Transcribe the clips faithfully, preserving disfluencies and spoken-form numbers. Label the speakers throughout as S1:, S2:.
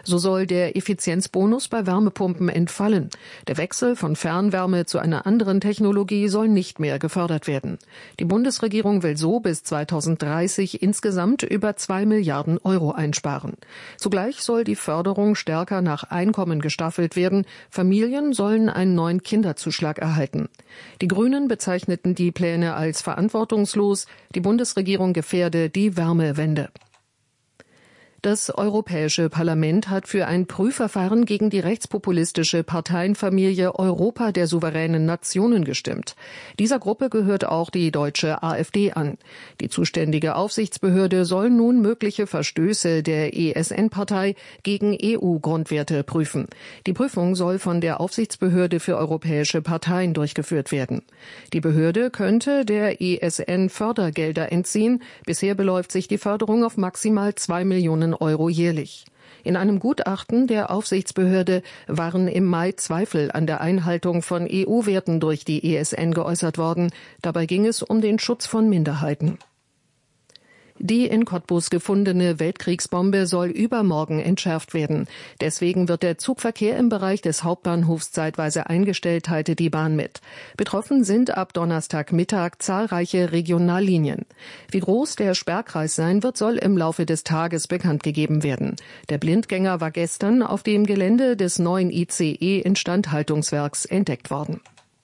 S1: So soll der Effizienzbonus bei Wärmepumpen entfallen. Der Wechsel von Fernwärme zu einer anderen Technologie soll nicht mehr gefördert werden. Die Bundesregierung will so bis zweitausenddreißig insgesamt über zwei Milliarden Euro einsparen. Zugleich soll die Förderung stärker nach Einkommen gestaffelt werden. Familien sollen einen neuen Kinderzuschlag erhalten. Die Grünen bezeichneten die Pläne als verantwortungslos. Die Bundesregierung gefährde die Wärmewende. Das Europäische Parlament hat für ein Prüfverfahren gegen die rechtspopulistische Parteienfamilie Europa der souveränen Nationen gestimmt. Dieser Gruppe gehört auch die deutsche AfD an. Die zuständige Aufsichtsbehörde soll nun mögliche Verstöße der E S N-Partei gegen E U-Grundwerte prüfen. Die Prüfung soll von der Aufsichtsbehörde für europäische Parteien durchgeführt werden. Die Behörde könnte der E S N Fördergelder entziehen. Bisher beläuft sich die Förderung auf maximal zwei Millionen Euro jährlich. In einem Gutachten der Aufsichtsbehörde waren im Mai Zweifel an der Einhaltung von E U-Werten durch die E S N geäußert worden. Dabei ging es um den Schutz von Minderheiten. Die in Cottbus gefundene Weltkriegsbombe soll übermorgen entschärft werden. Deswegen wird der Zugverkehr im Bereich des Hauptbahnhofs zeitweise eingestellt, teilte die Bahn mit. Betroffen sind ab Donnerstagmittag zahlreiche Regionallinien. Wie groß der Sperrkreis sein wird, soll im Laufe des Tages bekannt gegeben werden. Der Blindgänger war gestern auf dem Gelände des neuen I C E-Instandhaltungswerks entdeckt worden.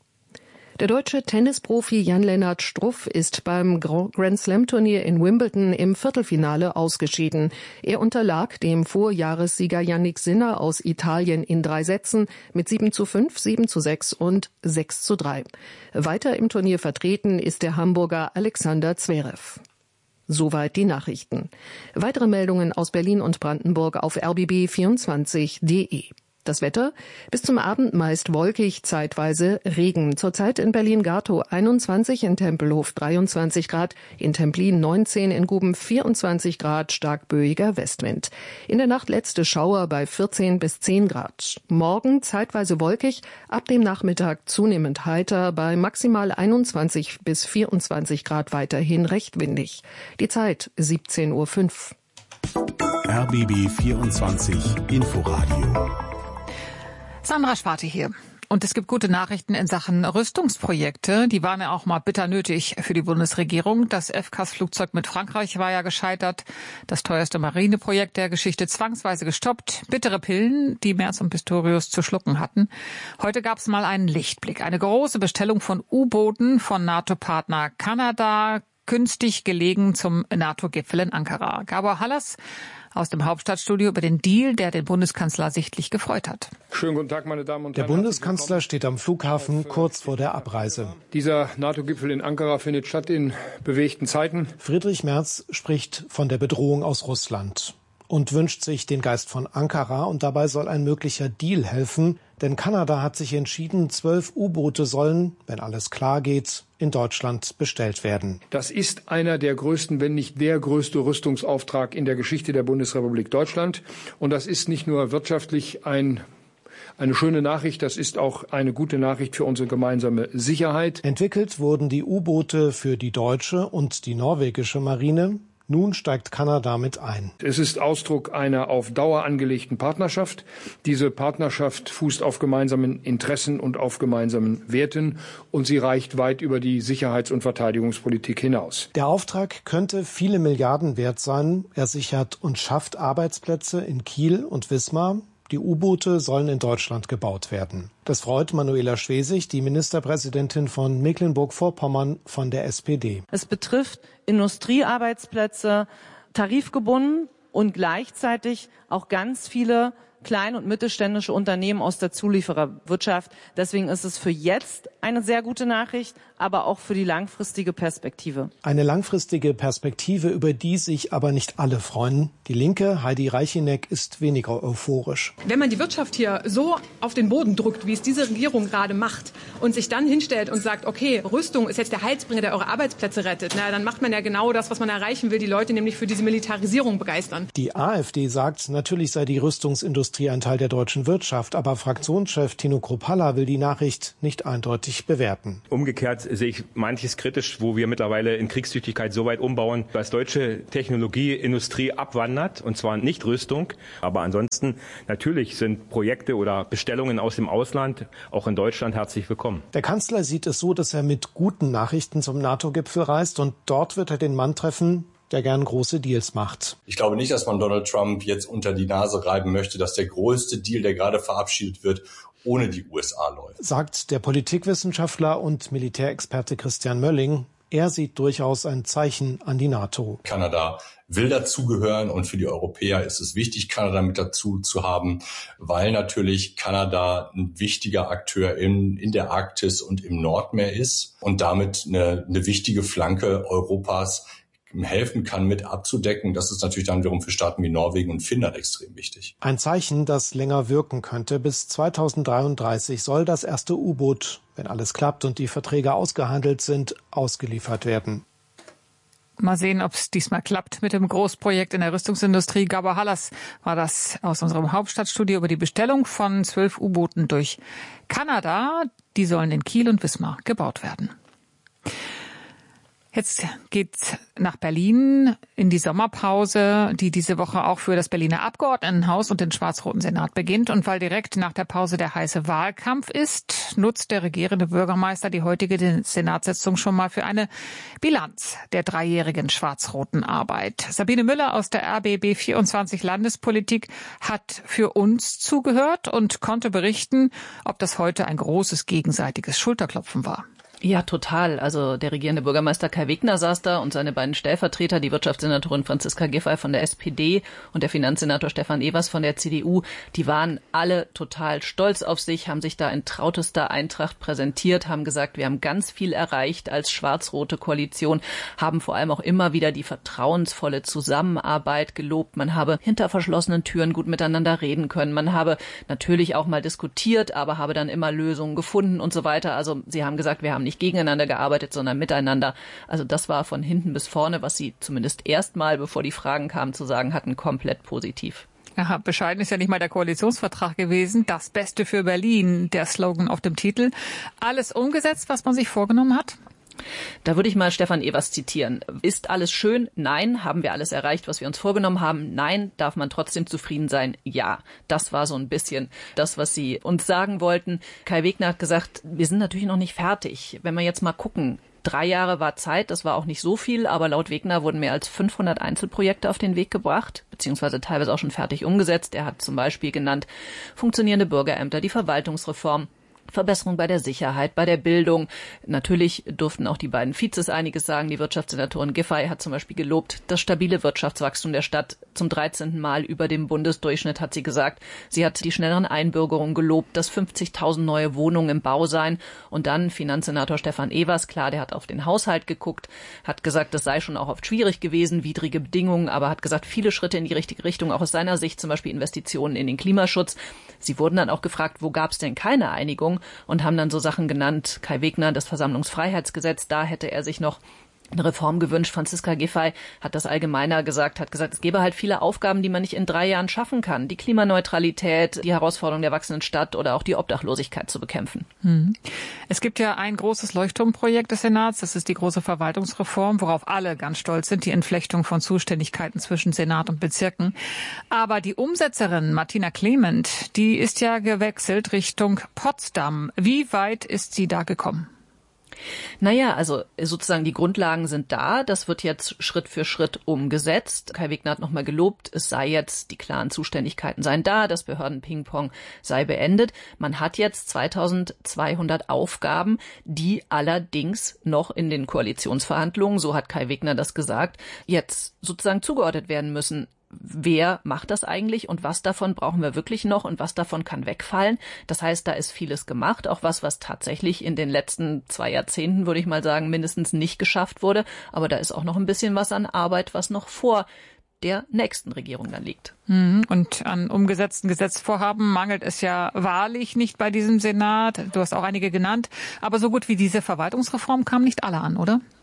S1: Der deutsche Tennisprofi Jan-Lennart Struff ist beim Grand-Slam-Turnier in Wimbledon im Viertelfinale ausgeschieden. Er unterlag dem Vorjahressieger Jannik Sinner aus Italien in drei Sätzen mit sieben zu fünf, sieben zu sechs und sechs zu drei. Weiter im Turnier vertreten ist der Hamburger Alexander Zverev. Soweit die Nachrichten. Weitere Meldungen aus Berlin und Brandenburg auf r b b vierundzwanzig punkt d e. Das Wetter: bis zum Abend meist wolkig, zeitweise Regen. Zurzeit in Berlin-Gatow einundzwanzig, in Tempelhof dreiundzwanzig Grad, in Templin neunzehn, in Guben vierundzwanzig Grad, stark böiger Westwind. In der Nacht letzte Schauer bei vierzehn bis zehn Grad. Morgen zeitweise wolkig, ab dem Nachmittag zunehmend heiter, bei maximal einundzwanzig bis vierundzwanzig Grad, weiterhin recht windig. Die Zeit siebzehn Uhr fünf.
S2: R B B vierundzwanzig Inforadio.
S3: Sandra Schwarte hier. Und es gibt gute Nachrichten in Sachen Rüstungsprojekte. Die waren ja auch mal bitter nötig für die Bundesregierung. Das F C A S-Flugzeug mit Frankreich war ja gescheitert. Das teuerste Marineprojekt der Geschichte zwangsweise gestoppt. Bittere Pillen, die Merz und Pistorius zu schlucken hatten. Heute gab es mal einen Lichtblick. Eine große Bestellung von U-Booten von NATO-Partner Kanada, günstig gelegen zum NATO-Gipfel in Ankara. Gabor Hallas aus dem Hauptstadtstudio über den Deal, der den Bundeskanzler sichtlich gefreut hat.
S4: Schönen guten Tag, meine Damen und Herren.
S5: Der Bundeskanzler steht am Flughafen kurz vor der Abreise.
S4: Dieser NATO-Gipfel in Ankara findet statt in bewegten Zeiten.
S5: Friedrich Merz spricht von der Bedrohung aus Russland und wünscht sich den Geist von Ankara. Und dabei soll ein möglicher Deal helfen. Denn Kanada hat sich entschieden, zwölf U-Boote sollen, wenn alles klar geht, in Deutschland bestellt werden.
S4: Das ist einer der größten, wenn nicht der größte Rüstungsauftrag in der Geschichte der Bundesrepublik Deutschland. Und das ist nicht nur wirtschaftlich ein Eine schöne Nachricht, das ist auch eine gute Nachricht für unsere gemeinsame Sicherheit.
S5: Entwickelt wurden die U-Boote für die deutsche und die norwegische Marine. Nun steigt Kanada mit ein.
S4: Es ist Ausdruck einer auf Dauer angelegten Partnerschaft. Diese Partnerschaft fußt auf gemeinsamen Interessen und auf gemeinsamen Werten, und sie reicht weit über die Sicherheits- und Verteidigungspolitik hinaus.
S5: Der Auftrag könnte viele Milliarden wert sein. Er sichert und schafft Arbeitsplätze in Kiel und Wismar. Die U-Boote sollen in Deutschland gebaut werden. Das freut Manuela Schwesig, die Ministerpräsidentin von Mecklenburg-Vorpommern von der S P D.
S6: Es betrifft Industriearbeitsplätze, tarifgebunden und gleichzeitig auch ganz viele kleine und mittelständische Unternehmen aus der Zuliefererwirtschaft. Deswegen ist es für jetzt eine sehr gute Nachricht, aber auch für die langfristige Perspektive.
S5: Eine langfristige Perspektive, über die sich aber nicht alle freuen. Die Linke, Heidi Reicheneck, ist weniger euphorisch.
S7: Wenn man die Wirtschaft hier so auf den Boden drückt, wie es diese Regierung gerade macht, und sich dann hinstellt und sagt, okay, Rüstung ist jetzt der Heilsbringer, der eure Arbeitsplätze rettet, na, dann macht man ja genau das, was man erreichen will, die Leute nämlich für diese Militarisierung begeistern.
S5: Die AfD sagt, natürlich sei die Rüstungsindustrie Industrie ein Teil der deutschen Wirtschaft, aber Fraktionschef Tino Kruppalla will die Nachricht nicht eindeutig bewerten.
S8: Umgekehrt sehe ich manches kritisch, wo wir mittlerweile in Kriegstüchtigkeit so weit umbauen, dass deutsche Technologieindustrie abwandert, und zwar nicht Rüstung. Aber ansonsten natürlich sind Projekte oder Bestellungen aus dem Ausland auch in Deutschland herzlich willkommen.
S5: Der Kanzler sieht es so, dass er mit guten Nachrichten zum NATO-Gipfel reist und dort wird er den Mann treffen, der gern große Deals macht.
S9: Ich glaube nicht, dass man Donald Trump jetzt unter die Nase reiben möchte, dass der größte Deal, der gerade verabschiedet wird, ohne die U S A läuft.
S5: Sagt der Politikwissenschaftler und Militärexperte Christian Mölling. Er sieht durchaus ein Zeichen an die NATO.
S9: Kanada will dazugehören und für die Europäer ist es wichtig, Kanada mit dazu zu haben, weil natürlich Kanada ein wichtiger Akteur in, in der Arktis und im Nordmeer ist und damit eine, eine wichtige Flanke Europas helfen kann, mit abzudecken. Das ist natürlich dann wiederum für Staaten wie Norwegen und Finnland extrem wichtig.
S5: Ein Zeichen, das länger wirken könnte. Bis zweitausenddreiunddreißig soll das erste U-Boot, wenn alles klappt und die Verträge ausgehandelt sind, ausgeliefert werden.
S3: Mal sehen, ob es diesmal klappt mit dem Großprojekt in der Rüstungsindustrie. Gabor Hallas war das aus unserem Hauptstadtstudio über die Bestellung von zwölf U-Booten durch Kanada. Die sollen in Kiel und Wismar gebaut werden. Jetzt geht's nach Berlin in die Sommerpause, die diese Woche auch für das Berliner Abgeordnetenhaus und den schwarz-roten Senat beginnt. Und weil direkt nach der Pause der heiße Wahlkampf ist, nutzt der regierende Bürgermeister die heutige Senatssitzung schon mal für eine Bilanz der dreijährigen schwarz-roten Arbeit. Sabine Müller aus der R B B vierundzwanzig Landespolitik hat für uns zugehört und konnte berichten, ob das heute ein großes gegenseitiges Schulterklopfen war.
S10: Ja, total. Also der regierende Bürgermeister Kai Wegner saß da und seine beiden Stellvertreter, die Wirtschaftssenatorin Franziska Giffey von der S P D und der Finanzsenator Stefan Evers von der C D U, die waren alle total stolz auf sich, haben sich da in trautester Eintracht präsentiert, haben gesagt, wir haben ganz viel erreicht als schwarz-rote Koalition, haben vor allem auch immer wieder die vertrauensvolle Zusammenarbeit gelobt. Man habe hinter verschlossenen Türen gut miteinander reden können. Man habe natürlich auch mal diskutiert, aber habe dann immer Lösungen gefunden und so weiter. Also sie haben gesagt, wir haben nicht gegeneinander gearbeitet, sondern miteinander. Also das war von hinten bis vorne, was sie zumindest erstmal, bevor die Fragen kamen, zu sagen hatten, komplett positiv.
S3: Ja, bescheiden ist ja nicht mal der Koalitionsvertrag gewesen. Das Beste für Berlin, der Slogan auf dem Titel. Alles umgesetzt, was man sich vorgenommen hat?
S10: Da würde ich mal Stefan Evers zitieren. Ist alles schön? Nein. Haben wir alles erreicht, was wir uns vorgenommen haben? Nein. Darf man trotzdem zufrieden sein? Ja. Das war so ein bisschen das, was sie uns sagen wollten. Kai Wegner hat gesagt, wir sind natürlich noch nicht fertig. Wenn wir jetzt mal gucken, drei Jahre war Zeit, das war auch nicht so viel, aber laut Wegner wurden mehr als fünfhundert Einzelprojekte auf den Weg gebracht, beziehungsweise teilweise auch schon fertig umgesetzt. Er hat zum Beispiel genannt funktionierende Bürgerämter, die Verwaltungsreform, Verbesserung bei der Sicherheit, bei der Bildung. Natürlich durften auch die beiden Vizes einiges sagen. Die Wirtschaftssenatorin Giffey hat zum Beispiel gelobt, das stabile Wirtschaftswachstum der Stadt zum dreizehnten Mal über dem Bundesdurchschnitt, hat sie gesagt. Sie hat die schnelleren Einbürgerungen gelobt, dass fünfzigtausend neue Wohnungen im Bau seien. Und dann Finanzsenator Stefan Evers, klar, der hat auf den Haushalt geguckt, hat gesagt, das sei schon auch oft schwierig gewesen, widrige Bedingungen, aber hat gesagt, viele Schritte in die richtige Richtung, auch aus seiner Sicht, zum Beispiel Investitionen in den Klimaschutz. Sie wurden dann auch gefragt, wo gab es denn keine Einigung? Und haben dann so Sachen genannt, Kai Wegner, das Versammlungsfreiheitsgesetz, da hätte er sich noch eine Reform gewünscht. Franziska Giffey hat das allgemeiner gesagt, hat gesagt, es gäbe halt viele Aufgaben, die man nicht in drei Jahren schaffen kann. Die Klimaneutralität, die Herausforderung der wachsenden Stadt oder auch die Obdachlosigkeit zu bekämpfen.
S3: Hm. Es gibt ja ein großes Leuchtturmprojekt des Senats, das ist die große Verwaltungsreform, worauf alle ganz stolz sind, die Entflechtung von Zuständigkeiten zwischen Senat und Bezirken. Aber die Umsetzerin Martina Clement, die ist ja gewechselt Richtung Potsdam. Wie weit ist sie da gekommen?
S10: Naja, also sozusagen die Grundlagen sind da. Das wird jetzt Schritt für Schritt umgesetzt. Kai Wegner hat nochmal gelobt, es sei jetzt, die klaren Zuständigkeiten seien da, das Behörden-Ping-Pong sei beendet. Man hat jetzt zweitausendzweihundert Aufgaben, die allerdings noch in den Koalitionsverhandlungen, so hat Kai Wegner das gesagt, jetzt sozusagen zugeordnet werden müssen. Wer macht das eigentlich und was davon brauchen wir wirklich noch und was davon kann wegfallen? Das heißt, da ist vieles gemacht, auch was, was tatsächlich in den letzten zwei Jahrzehnten, würde ich mal sagen, mindestens nicht geschafft wurde. Aber da ist auch noch ein bisschen was an Arbeit, was noch vor der nächsten Regierung dann liegt.
S3: Und an umgesetzten Gesetzvorhaben mangelt es ja wahrlich nicht bei diesem Senat. Du hast auch einige genannt. Aber so gut wie diese Verwaltungsreform kamen nicht alle an, oder?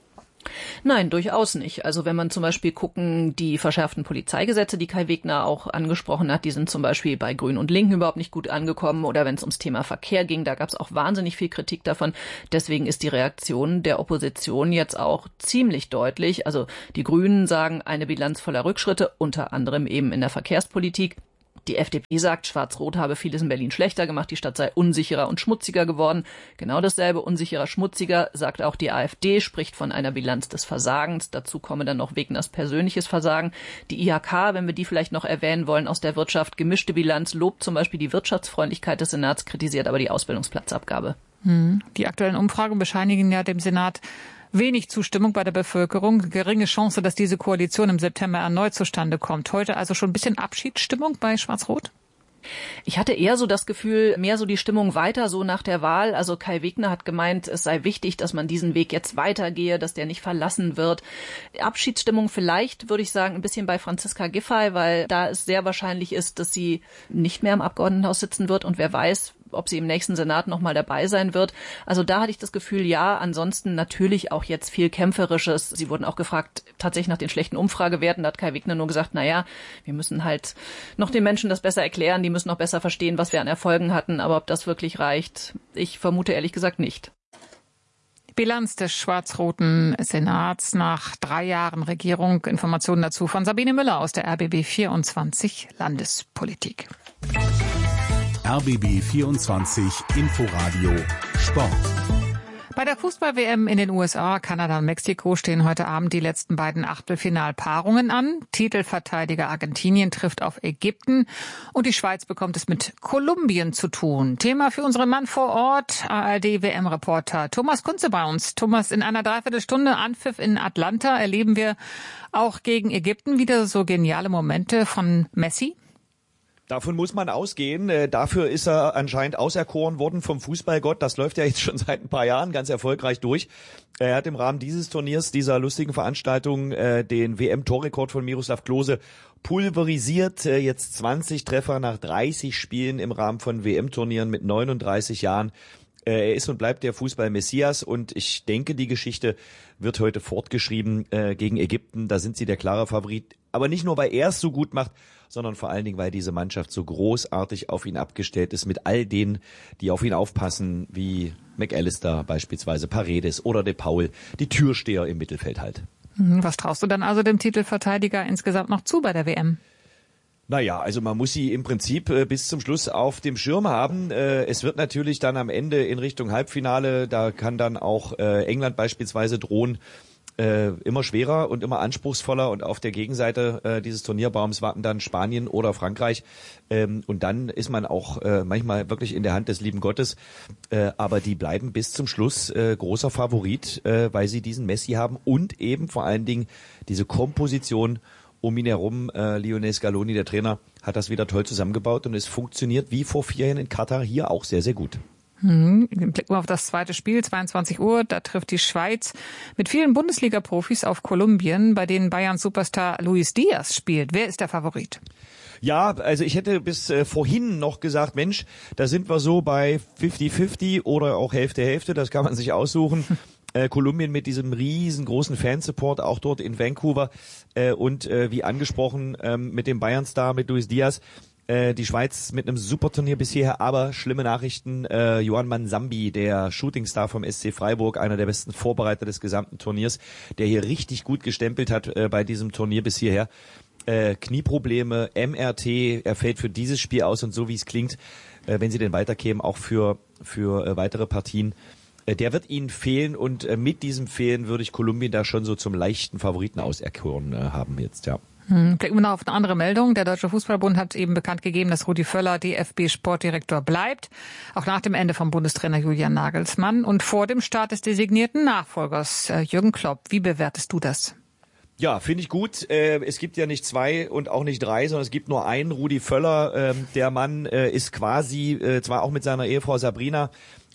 S10: Nein, durchaus nicht. Also wenn man zum Beispiel gucken, die verschärften Polizeigesetze, die Kai Wegner auch angesprochen hat, die sind zum Beispiel bei Grünen und Linken überhaupt nicht gut angekommen. Oder wenn es ums Thema Verkehr ging, da gab es auch wahnsinnig viel Kritik davon. Deswegen ist die Reaktion der Opposition jetzt auch ziemlich deutlich. Also die Grünen sagen eine Bilanz voller Rückschritte, unter anderem eben in der Verkehrspolitik. Die F D P sagt, Schwarz-Rot habe vieles in Berlin schlechter gemacht, die Stadt sei unsicherer und schmutziger geworden. Genau dasselbe, unsicherer, schmutziger, sagt auch die AfD, spricht von einer Bilanz des Versagens. Dazu komme dann noch Wegners persönliches Versagen. Die I H K, wenn wir die vielleicht noch erwähnen wollen, aus der Wirtschaft, gemischte Bilanz, lobt zum Beispiel die Wirtschaftsfreundlichkeit des Senats, kritisiert aber die Ausbildungsplatzabgabe.
S3: Hm. Die aktuellen Umfragen bescheinigen ja dem Senat wenig Zustimmung bei der Bevölkerung, geringe Chance, dass diese Koalition im September erneut zustande kommt. Heute also schon ein bisschen Abschiedsstimmung bei Schwarz-Rot?
S10: Ich hatte eher so das Gefühl, mehr so die Stimmung weiter so nach der Wahl. Also Kai Wegner hat gemeint, es sei wichtig, dass man diesen Weg jetzt weitergehe, dass der nicht verlassen wird. Abschiedsstimmung vielleicht, würde ich sagen, ein bisschen bei Franziska Giffey, weil da es sehr wahrscheinlich ist, dass sie nicht mehr im Abgeordnetenhaus sitzen wird und wer weiß, ob sie im nächsten Senat noch mal dabei sein wird. Also da hatte ich das Gefühl, ja, ansonsten natürlich auch jetzt viel Kämpferisches. Sie wurden auch gefragt, tatsächlich nach den schlechten Umfragewerten. Da hat Kai Wegner nur gesagt, na ja, wir müssen halt noch den Menschen das besser erklären, die müssen noch besser verstehen, was wir an Erfolgen hatten. Aber ob das wirklich reicht, ich vermute ehrlich gesagt nicht.
S3: Bilanz des schwarz-roten Senats nach drei Jahren Regierung. Informationen dazu von Sabine Müller aus der R B B vierundzwanzig Landespolitik.
S2: R B B vierundzwanzig Inforadio Sport.
S3: Bei der Fußball-W M in den U S A, Kanada und Mexiko stehen heute Abend die letzten beiden Achtelfinalpaarungen an. Titelverteidiger Argentinien trifft auf Ägypten und die Schweiz bekommt es mit Kolumbien zu tun. Thema für unseren Mann vor Ort, A R D-W M-Reporter Thomas Kunze bei uns. Thomas, in einer Dreiviertelstunde Anpfiff in Atlanta erleben wir auch gegen Ägypten wieder so geniale Momente von Messi.
S11: Davon muss man ausgehen. Dafür ist er anscheinend auserkoren worden vom Fußballgott. Das läuft ja jetzt schon seit ein paar Jahren ganz erfolgreich durch. Er hat im Rahmen dieses Turniers, dieser lustigen Veranstaltung, den W M-Torrekord von Miroslav Klose pulverisiert. Jetzt zwanzig Treffer nach dreißig Spielen im Rahmen von W M-Turnieren mit neununddreißig Jahren. Er ist und bleibt der Fußball-Messias und ich denke, die Geschichte wird heute fortgeschrieben äh, gegen Ägypten. Da sind sie der klare Favorit. Aber nicht nur, weil er es so gut macht, sondern vor allen Dingen, weil diese Mannschaft so großartig auf ihn abgestellt ist mit all denen, die auf ihn aufpassen, wie McAllister beispielsweise, Paredes oder De Paul, die Türsteher im Mittelfeld halt.
S3: Was traust du dann also dem Titelverteidiger insgesamt noch zu bei der W M?
S11: Naja, also man muss sie im Prinzip äh, bis zum Schluss auf dem Schirm haben. Äh, es wird natürlich dann am Ende in Richtung Halbfinale, da kann dann auch äh, England beispielsweise drohen, äh, immer schwerer und immer anspruchsvoller. Und auf der Gegenseite äh, dieses Turnierbaums warten dann Spanien oder Frankreich. Ähm, und dann ist man auch äh, manchmal wirklich in der Hand des lieben Gottes. Äh, aber die bleiben bis zum Schluss äh, großer Favorit, äh, weil sie diesen Messi haben und eben vor allen Dingen diese Komposition um ihn herum. äh, Lionel Scaloni, der Trainer, hat das wieder toll zusammengebaut und es funktioniert wie vor vier Jahren in Katar hier auch sehr, sehr gut.
S3: Hm, blicken wir auf das zweite Spiel, zweiundzwanzig Uhr, da trifft die Schweiz mit vielen Bundesliga-Profis auf Kolumbien, bei denen Bayerns Superstar Luis Diaz spielt. Wer ist der Favorit?
S11: Ja, also ich hätte bis äh, vorhin noch gesagt, Mensch, da sind wir so bei fünfzig fünfzig oder auch Hälfte Hälfte, das kann man sich aussuchen. Äh, Kolumbien mit diesem riesengroßen Fansupport, auch dort in Vancouver äh, und äh, wie angesprochen ähm, mit dem Bayern-Star, mit Luis Diaz. Äh, die Schweiz mit einem super Turnier bisher, aber schlimme Nachrichten. Äh, Johan Mansambi, der Shootingstar vom S C Freiburg, einer der besten Vorbereiter des gesamten Turniers, der hier richtig gut gestempelt hat äh, bei diesem Turnier bis hierher. Äh, Knieprobleme, M R T, er fällt für dieses Spiel aus und so wie es klingt, äh, wenn sie denn weiterkämen, auch für, für äh, weitere Partien. Der wird ihnen fehlen und mit diesem Fehlen würde ich Kolumbien da schon so zum leichten Favoriten auserkoren haben jetzt, ja.
S3: Hm, blicken wir noch auf eine andere Meldung. Der Deutsche Fußballbund hat eben bekannt gegeben, dass Rudi Völler D F B-Sportdirektor bleibt, auch nach dem Ende vom Bundestrainer Julian Nagelsmann und vor dem Start des designierten Nachfolgers Jürgen Klopp. Wie bewertest du das?
S11: Ja, finde ich gut. Es gibt ja nicht zwei und auch nicht drei, sondern es gibt nur einen, Rudi Völler. Der Mann ist quasi, zwar auch mit seiner Ehefrau Sabrina,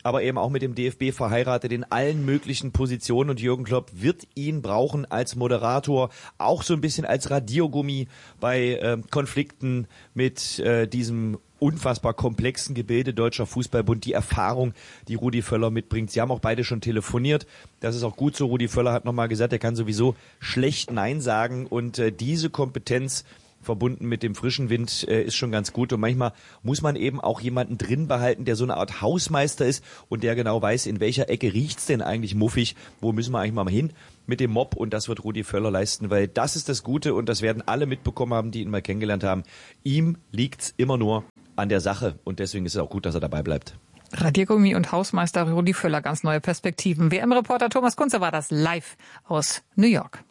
S11: aber eben auch mit dem D F B verheiratet in allen möglichen Positionen und Jürgen Klopp wird ihn brauchen als Moderator, auch so ein bisschen als Radiergummi bei äh, Konflikten mit äh, diesem unfassbar komplexen Gebilde Deutscher Fußballbund, die Erfahrung, die Rudi Völler mitbringt. Sie haben auch beide schon telefoniert. Das ist auch gut so. Rudi Völler hat nochmal gesagt, er kann sowieso schlecht Nein sagen und äh, diese Kompetenz verbunden mit dem frischen Wind äh, ist schon ganz gut. Und manchmal muss man eben auch jemanden drin behalten, der so eine Art Hausmeister ist und der genau weiß, in welcher Ecke riecht's denn eigentlich muffig, wo müssen wir eigentlich mal hin mit dem Mob. Und das wird Rudi Völler leisten, weil das ist das Gute und das werden alle mitbekommen haben, die ihn mal kennengelernt haben. Ihm liegt's immer nur an der Sache und deswegen ist es auch gut, dass er dabei bleibt.
S3: Radiergummi und Hausmeister Rudi Völler, ganz neue Perspektiven. W M-Reporter Thomas Kunze war das live aus New York.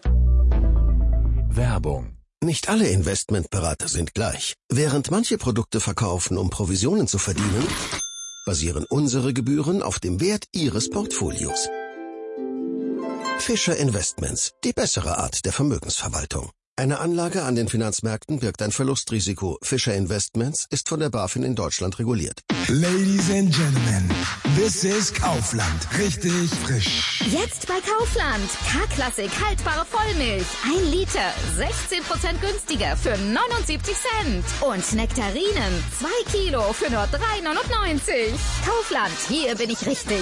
S2: Werbung.
S12: Nicht alle Investmentberater sind gleich. Während manche Produkte verkaufen, um Provisionen zu verdienen, basieren unsere Gebühren auf dem Wert Ihres Portfolios. Fischer Investments, die bessere Art der Vermögensverwaltung. Eine Anlage an den Finanzmärkten birgt ein Verlustrisiko. Fischer Investments ist von der BaFin in Deutschland reguliert.
S13: Ladies and Gentlemen, this is Kaufland. Richtig frisch.
S14: Jetzt bei Kaufland. K-Klassik haltbare Vollmilch. Ein Liter. sechzehn Prozent günstiger für neunundsiebzig Cent. Und Nektarinen. Zwei Kilo für nur drei neunundneunzig. Kaufland. Hier bin ich richtig.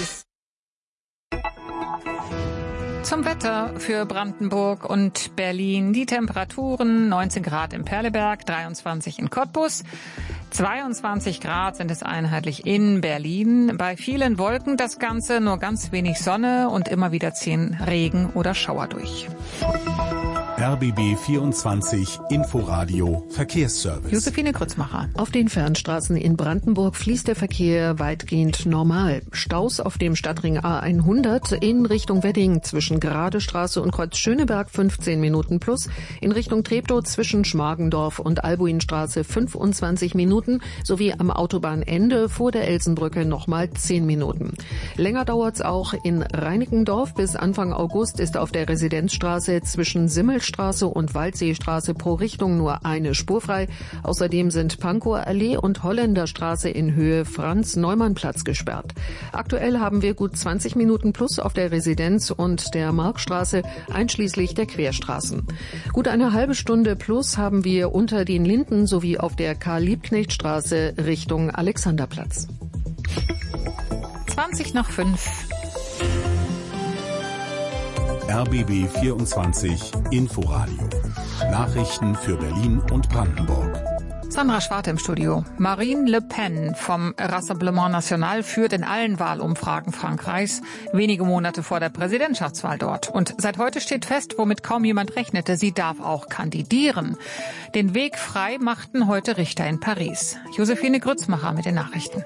S3: Zum Wetter für Brandenburg und Berlin. Die Temperaturen neunzehn Grad im Perleberg, dreiundzwanzig in Cottbus, zweiundzwanzig Grad sind es einheitlich in Berlin. Bei vielen Wolken das Ganze, nur ganz wenig Sonne und immer wieder ziehen Regen oder Schauer durch.
S2: R B B vierundzwanzig Inforadio Verkehrsservice.
S3: Josephine Grützmacher.
S1: Auf den Fernstraßen in Brandenburg fließt der Verkehr weitgehend normal. Staus auf dem Stadtring A hundert in Richtung Wedding zwischen Gradestraße und Kreuz Schöneberg fünfzehn Minuten plus, in Richtung Treptow zwischen Schmargendorf und Albuinstraße fünfundzwanzig Minuten sowie am Autobahnende vor der Elsenbrücke nochmal zehn Minuten. Länger dauert's auch in Reinickendorf. Bis Anfang August ist auf der Residenzstraße zwischen Simmelstraße und Waldseestraße pro Richtung nur eine Spur frei. Außerdem sind Pankower Allee und Holländerstraße in Höhe Franz-Neumann-Platz gesperrt. Aktuell haben wir gut zwanzig Minuten plus auf der Residenz und der Markstraße, einschließlich der Querstraßen. Gut eine halbe Stunde plus haben wir unter den Linden sowie auf der Karl-Liebknecht-Straße Richtung Alexanderplatz.
S3: zwanzig nach fünf.
S2: R B B vierundzwanzig Inforadio. Nachrichten für Berlin und Brandenburg.
S3: Sandra Schwarte im Studio. Marine Le Pen vom Rassemblement National führt in allen Wahlumfragen Frankreichs, wenige Monate vor der Präsidentschaftswahl dort. Und seit heute steht fest, womit kaum jemand rechnete, sie darf auch kandidieren. Den Weg frei machten heute Richter in Paris. Josephine Grützmacher mit den Nachrichten.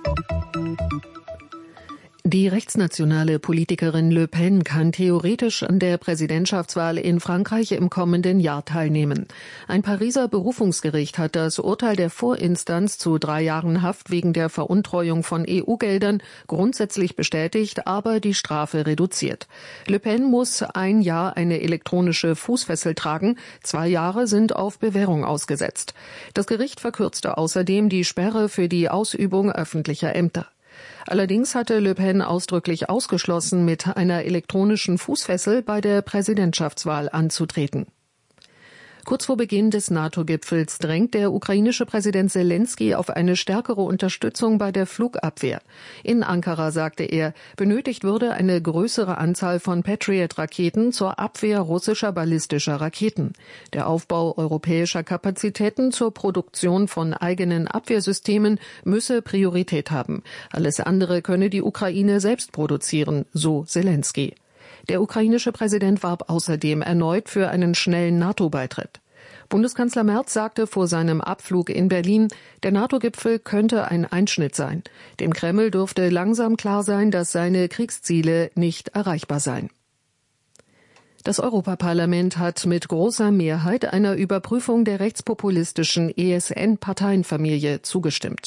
S1: Die rechtsnationale Politikerin Le Pen kann theoretisch an der Präsidentschaftswahl in Frankreich im kommenden Jahr teilnehmen. Ein Pariser Berufungsgericht hat das Urteil der Vorinstanz zu drei Jahren Haft wegen der Veruntreuung von E U-Geldern grundsätzlich bestätigt, aber die Strafe reduziert. Le Pen muss ein Jahr eine elektronische Fußfessel tragen, zwei Jahre sind auf Bewährung ausgesetzt. Das Gericht verkürzte außerdem die Sperre für die Ausübung öffentlicher Ämter. Allerdings hatte Le Pen ausdrücklich ausgeschlossen, mit einer elektronischen Fußfessel bei der Präsidentschaftswahl anzutreten. Kurz vor Beginn des NATO-Gipfels drängt der ukrainische Präsident Zelensky auf eine stärkere Unterstützung bei der Flugabwehr. In Ankara sagte er, benötigt würde eine größere Anzahl von Patriot-Raketen zur Abwehr russischer ballistischer Raketen. Der Aufbau europäischer Kapazitäten zur Produktion von eigenen Abwehrsystemen müsse Priorität haben. Alles andere könne die Ukraine selbst produzieren, so Zelensky. Der ukrainische Präsident warb außerdem erneut für einen schnellen NATO-Beitritt. Bundeskanzler Merz sagte vor seinem Abflug in Berlin, der NATO-Gipfel könnte ein Einschnitt sein. Dem Kreml dürfte langsam klar sein, dass seine Kriegsziele nicht erreichbar seien. Das Europaparlament hat mit großer Mehrheit einer Überprüfung der rechtspopulistischen E S N-Parteienfamilie zugestimmt.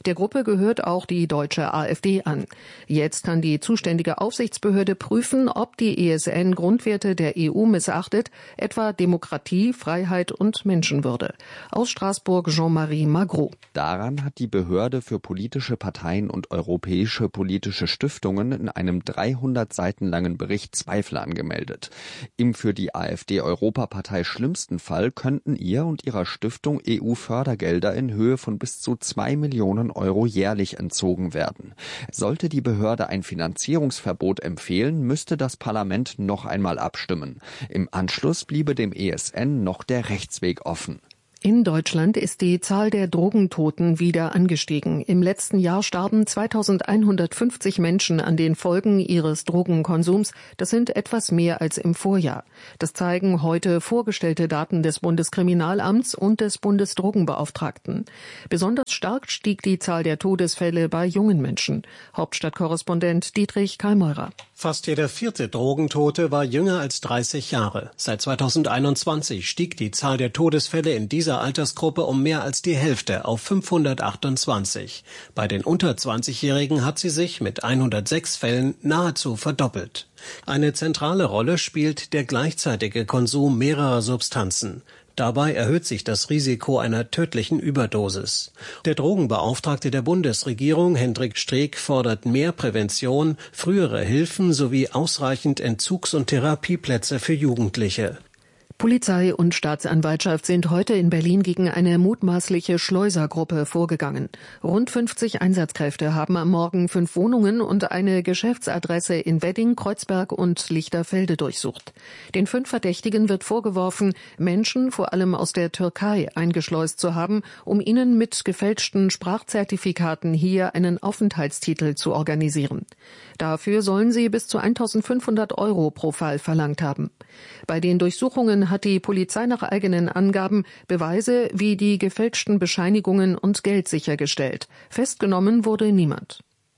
S1: Der Gruppe gehört auch die deutsche AfD an. Jetzt kann die zuständige Aufsichtsbehörde prüfen, ob die E S N Grundwerte der E U missachtet, etwa Demokratie, Freiheit und Menschenwürde. Aus Straßburg Jean-Marie Magro.
S15: Daran hat die Behörde für politische Parteien und europäische politische Stiftungen in einem dreihundert Seiten langen Bericht Zweifel angemeldet. Im für die AfD-Europapartei schlimmsten Fall könnten ihr und ihrer Stiftung E U-Fördergelder in Höhe von bis zu zwei Millionen Euro jährlich entzogen werden. Sollte die Behörde ein Finanzierungsverbot empfehlen, müsste das Parlament noch einmal abstimmen. Im Anschluss bliebe dem E S N noch der Rechtsweg offen.
S1: In Deutschland ist die Zahl der Drogentoten wieder angestiegen. Im letzten Jahr starben zweitausendeinhundertfünfzig Menschen an den Folgen ihres Drogenkonsums. Das sind etwas mehr als im Vorjahr. Das zeigen heute vorgestellte Daten des Bundeskriminalamts und des Bundesdrogenbeauftragten. Besonders stark stieg die Zahl der Todesfälle bei jungen Menschen. Hauptstadtkorrespondent Dietrich Kallmeurer.
S16: Fast jeder vierte Drogentote war jünger als dreißig Jahre. Seit zweitausendeinundzwanzig stieg die Zahl der Todesfälle in dieser Altersgruppe um mehr als die Hälfte auf fünfhundertachtundzwanzig. Bei den unter zwanzigjährigen hat sie sich mit hundertsechs Fällen nahezu verdoppelt. Eine zentrale Rolle spielt der gleichzeitige Konsum mehrerer Substanzen. Dabei erhöht sich das Risiko einer tödlichen Überdosis. Der Drogenbeauftragte der Bundesregierung, Hendrik Streeck, fordert mehr Prävention, frühere Hilfen sowie ausreichend Entzugs- und Therapieplätze für Jugendliche.
S1: Polizei und Staatsanwaltschaft sind heute in Berlin gegen eine mutmaßliche Schleusergruppe vorgegangen. Rund fünfzig Einsatzkräfte haben am Morgen fünf Wohnungen und eine Geschäftsadresse in Wedding, Kreuzberg und Lichterfelde durchsucht. Den fünf Verdächtigen wird vorgeworfen, Menschen vor allem aus der Türkei eingeschleust zu haben, um ihnen mit gefälschten Sprachzertifikaten hier einen Aufenthaltstitel zu organisieren. Dafür sollen sie bis zu eintausendfünfhundert Euro pro Fall verlangt haben. Bei den Durchsuchungen hat die Polizei nach eigenen Angaben Beweise wie die gefälschten Bescheinigungen und Geld sichergestellt. Festgenommen wurde niemand.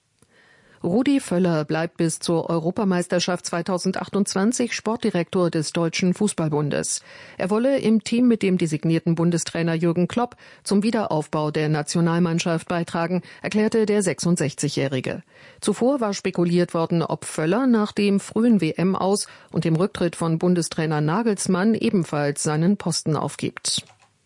S1: Rudi Völler bleibt bis zur Europameisterschaft zweitausendachtundzwanzig Sportdirektor des Deutschen Fußballbundes. Er wolle im Team mit dem designierten Bundestrainer Jürgen Klopp zum Wiederaufbau der Nationalmannschaft beitragen, erklärte der sechsundsechzigjährige. Zuvor war spekuliert worden, ob Völler nach dem frühen W M-Aus und dem Rücktritt von Bundestrainer Nagelsmann ebenfalls seinen Posten aufgibt.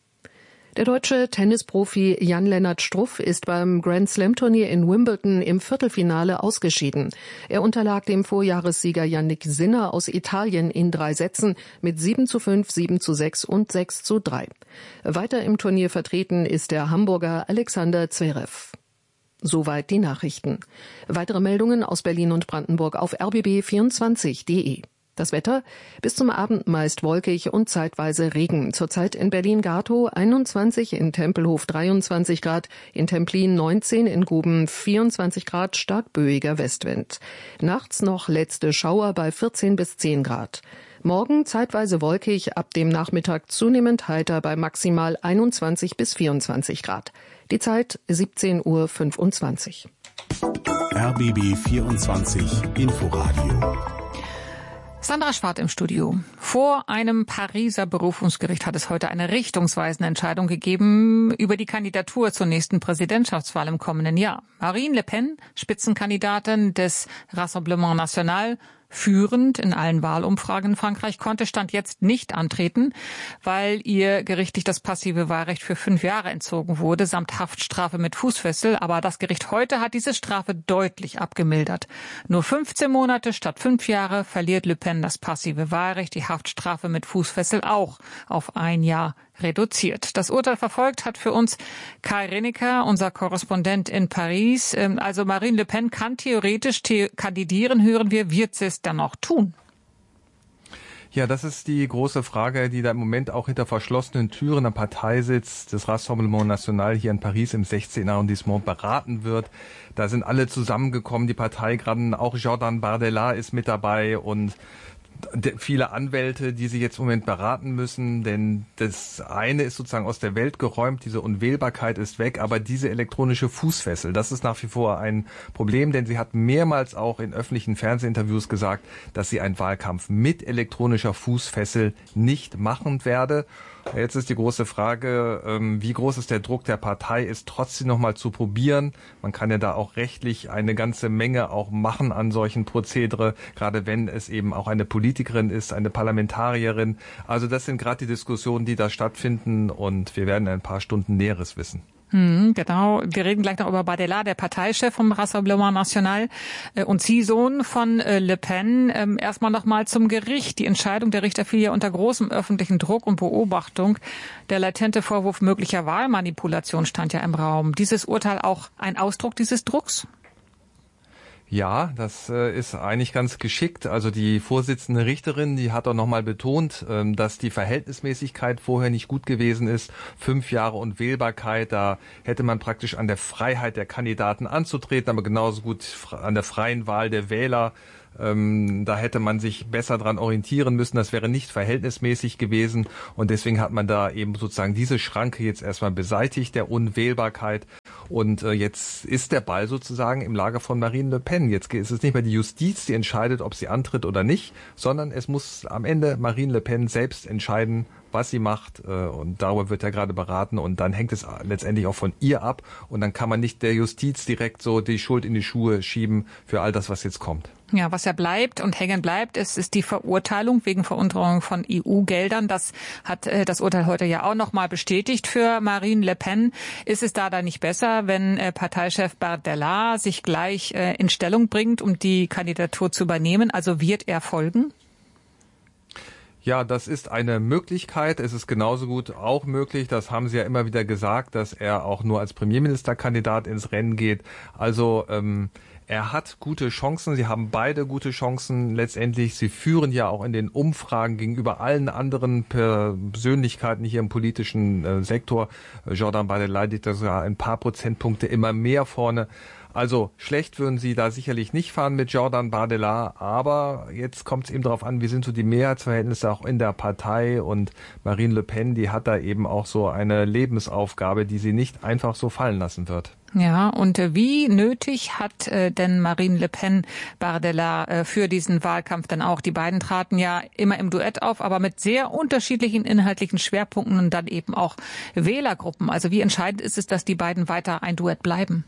S1: Der deutsche Tennisprofi Jan-Lennart Struff ist beim Grand-Slam-Turnier in Wimbledon im Viertelfinale ausgeschieden. Er unterlag dem Vorjahressieger Yannick Sinner aus Italien in drei Sätzen mit sieben zu fünf, sieben zu sechs und sechs zu drei. Weiter im Turnier vertreten ist der Hamburger Alexander Zverev. Soweit die Nachrichten. Weitere Meldungen aus Berlin und Brandenburg auf r b b vierundzwanzig punkt de. Das Wetter: bis zum Abend meist wolkig und zeitweise Regen. Zurzeit in Berlin-Gatow einundzwanzig, in Tempelhof dreiundzwanzig Grad, in Templin neunzehn, in Guben vierundzwanzig Grad, stark böiger Westwind. Nachts noch letzte Schauer bei vierzehn bis zehn Grad. Morgen zeitweise wolkig, ab dem Nachmittag zunehmend heiter bei maximal einundzwanzig bis vierundzwanzig Grad. Die Zeit siebzehn Uhr fünfundzwanzig.
S2: R B B vierundzwanzig Inforadio.
S3: Sandra Schwarz im Studio. Vor einem Pariser Berufungsgericht hat es heute eine richtungsweisende Entscheidung gegeben über die Kandidatur zur nächsten Präsidentschaftswahl im kommenden Jahr. Marine Le Pen, Spitzenkandidatin des Rassemblement National, führend in allen Wahlumfragen in Frankreich, konnte Stand jetzt nicht antreten, weil ihr gerichtlich das passive Wahlrecht für fünf Jahre entzogen wurde, samt Haftstrafe mit Fußfessel. Aber das Gericht heute hat diese Strafe deutlich abgemildert. Nur fünfzehn Monate statt fünf Jahre verliert Le Pen das passive Wahlrecht, die Haftstrafe mit Fußfessel auch auf ein Jahr reduziert. Das Urteil verfolgt hat für uns Kai Reneker, unser Korrespondent in Paris. Also Marine Le Pen kann theoretisch the- kandidieren, hören wir, wird sie es dann auch tun?
S17: Ja, das ist die große Frage, die da im Moment auch hinter verschlossenen Türen am Parteisitz des Rassemblement National hier in Paris im sechzehnten Arrondissement beraten wird. Da sind alle zusammengekommen, die Partei, gerade auch Jordan Bardella ist mit dabei und viele Anwälte, die sich jetzt im Moment beraten müssen, denn das eine ist sozusagen aus der Welt geräumt, diese Unwählbarkeit ist weg, aber diese elektronische Fußfessel, das ist nach wie vor ein Problem, denn sie hat mehrmals auch in öffentlichen Fernsehinterviews gesagt, dass sie einen Wahlkampf mit elektronischer Fußfessel nicht machen werde. Jetzt ist die große Frage, wie groß ist der Druck der Partei, es trotzdem noch mal zu probieren. Man kann ja da auch rechtlich eine ganze Menge auch machen an solchen Prozedere, gerade wenn es eben auch eine Politikerin ist, eine Parlamentarierin. Also das sind gerade die Diskussionen, die da stattfinden, und wir werden in ein paar Stunden Näheres wissen.
S3: Hm, genau. Wir reden gleich noch über Bardella, der Parteichef vom Rassemblement National und Ziehsohn von Le Pen. Erstmal noch mal zum Gericht. Die Entscheidung der Richter fiel ja unter großem öffentlichen Druck und Beobachtung. Der latente Vorwurf möglicher Wahlmanipulation stand ja im Raum. Dieses Urteil auch ein Ausdruck dieses Drucks?
S17: Ja, das äh, ist eigentlich ganz geschickt. Also die Vorsitzende Richterin, die hat auch nochmal betont, ähm, dass die Verhältnismäßigkeit vorher nicht gut gewesen ist. Fünf Jahre Unwählbarkeit, da hätte man praktisch an der Freiheit der Kandidaten anzutreten, aber genauso gut an der freien Wahl der Wähler. Ähm, da hätte man sich besser dran orientieren müssen. Das wäre nicht verhältnismäßig gewesen. Und deswegen hat man da eben sozusagen diese Schranke jetzt erstmal beseitigt, der Unwählbarkeit. Und äh, jetzt ist der Ball sozusagen im Lager von Marine Le Pen. Jetzt ist es nicht mehr die Justiz, die entscheidet, ob sie antritt oder nicht, sondern es muss am Ende Marine Le Pen selbst entscheiden, was sie macht, und darüber wird ja gerade beraten, und dann hängt es letztendlich auch von ihr ab, und dann kann man nicht der Justiz direkt so die Schuld in die Schuhe schieben für all das, was jetzt kommt.
S3: Ja, was ja bleibt und hängen bleibt, ist, ist die Verurteilung wegen Veruntreuung von E U-Geldern. Das hat äh, das Urteil heute ja auch nochmal bestätigt für Marine Le Pen. Ist es da dann nicht besser, wenn äh, Parteichef Bardella sich gleich äh, in Stellung bringt, um die Kandidatur zu übernehmen? Also wird er folgen?
S17: Ja, das ist eine Möglichkeit. Es ist genauso gut auch möglich, das haben Sie ja immer wieder gesagt, dass er auch nur als Premierministerkandidat ins Rennen geht. Also ähm, er hat gute Chancen, sie haben beide gute Chancen letztendlich. Sie führen ja auch in den Umfragen gegenüber allen anderen Persönlichkeiten hier im politischen äh, Sektor. Jordan Bardella liegt da sogar ein paar Prozentpunkte immer mehr vorne. Also schlecht würden sie da sicherlich nicht fahren mit Jordan Bardella, aber jetzt kommt es eben darauf an, wie sind so die Mehrheitsverhältnisse auch in der Partei, und Marine Le Pen, die hat da eben auch so eine Lebensaufgabe, die sie nicht einfach so fallen lassen wird.
S3: Ja, und wie nötig hat äh, denn Marine Le Pen Bardella äh, für diesen Wahlkampf dann auch? Die beiden traten ja immer im Duett auf, aber mit sehr unterschiedlichen inhaltlichen Schwerpunkten und dann eben auch Wählergruppen. Also wie entscheidend ist es, dass die beiden weiter ein Duett bleiben?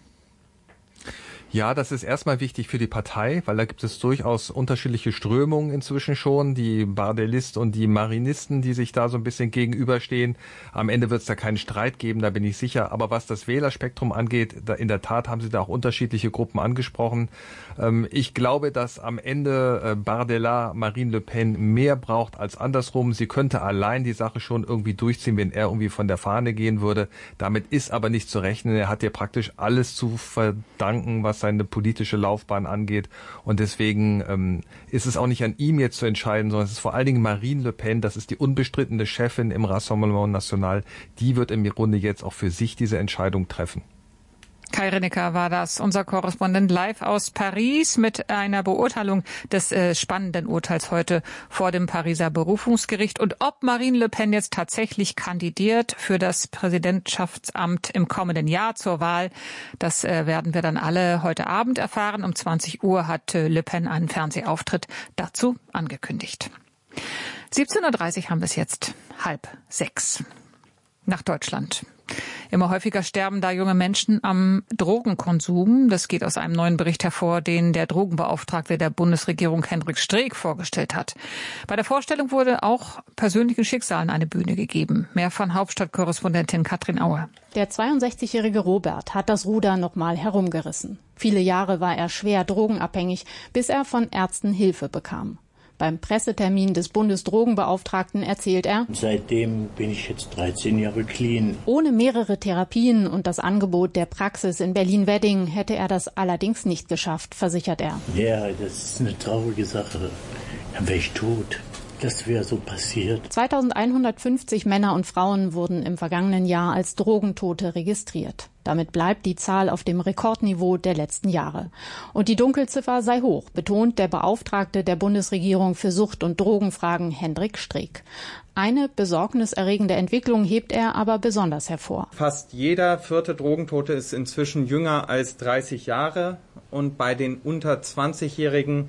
S17: Ja, das ist erstmal wichtig für die Partei, weil da gibt es durchaus unterschiedliche Strömungen inzwischen schon, die Bardellisten und die Marinisten, die sich da so ein bisschen gegenüberstehen. Am Ende wird es da keinen Streit geben, da bin ich sicher. Aber was das Wählerspektrum angeht, da in der Tat haben Sie da auch unterschiedliche Gruppen angesprochen. Ähm, ich glaube, dass am Ende äh, Bardella Marine Le Pen mehr braucht als andersrum. Sie könnte allein die Sache schon irgendwie durchziehen, wenn er irgendwie von der Fahne gehen würde. Damit ist aber nicht zu rechnen. Er hat ja praktisch alles zu verdanken, was seine politische Laufbahn angeht. Und deswegen ähm, ist es auch nicht an ihm jetzt zu entscheiden, sondern es ist vor allen Dingen Marine Le Pen, das ist die unbestrittene Chefin im Rassemblement National. Die wird im Grunde jetzt auch für sich diese Entscheidung treffen.
S3: Kai Rinecker war das, unser Korrespondent live aus Paris mit einer Beurteilung des äh, spannenden Urteils heute vor dem Pariser Berufungsgericht. Und ob Marine Le Pen jetzt tatsächlich kandidiert für das Präsidentschaftsamt im kommenden Jahr zur Wahl, das äh, werden wir dann alle heute Abend erfahren. Um zwanzig Uhr hat äh, Le Pen einen Fernsehauftritt dazu angekündigt. siebzehn Uhr dreißig haben wir es jetzt, halb sechs. Nach Deutschland. Immer häufiger sterben da junge Menschen am Drogenkonsum. Das geht aus einem neuen Bericht hervor, den der Drogenbeauftragte der Bundesregierung Hendrik Streeck vorgestellt hat. Bei der Vorstellung wurde auch persönlichen Schicksalen eine Bühne gegeben. Mehr von Hauptstadtkorrespondentin Katrin Auer.
S18: Der zweiundsechzigjährige Robert hat das Ruder nochmal herumgerissen. Viele Jahre war er schwer drogenabhängig, bis er von Ärzten Hilfe bekam. Beim Pressetermin des Bundesdrogenbeauftragten erzählt er:
S19: Seitdem bin ich jetzt dreizehn Jahre clean.
S18: Ohne mehrere Therapien und das Angebot der Praxis in Berlin-Wedding hätte er das allerdings nicht geschafft, versichert er.
S19: Ja, das ist eine traurige Sache. Dann wäre ich tot. Das wäre so passiert.
S18: zweitausendeinhundertfünfzig Männer und Frauen wurden im vergangenen Jahr als Drogentote registriert. Damit bleibt die Zahl auf dem Rekordniveau der letzten Jahre. Und die Dunkelziffer sei hoch, betont der Beauftragte der Bundesregierung für Sucht- und Drogenfragen Hendrik Streeck. Eine besorgniserregende Entwicklung hebt er aber besonders hervor.
S20: Fast jeder vierte Drogentote ist inzwischen jünger als dreißig Jahre. Und bei den unter zwanzigjährigen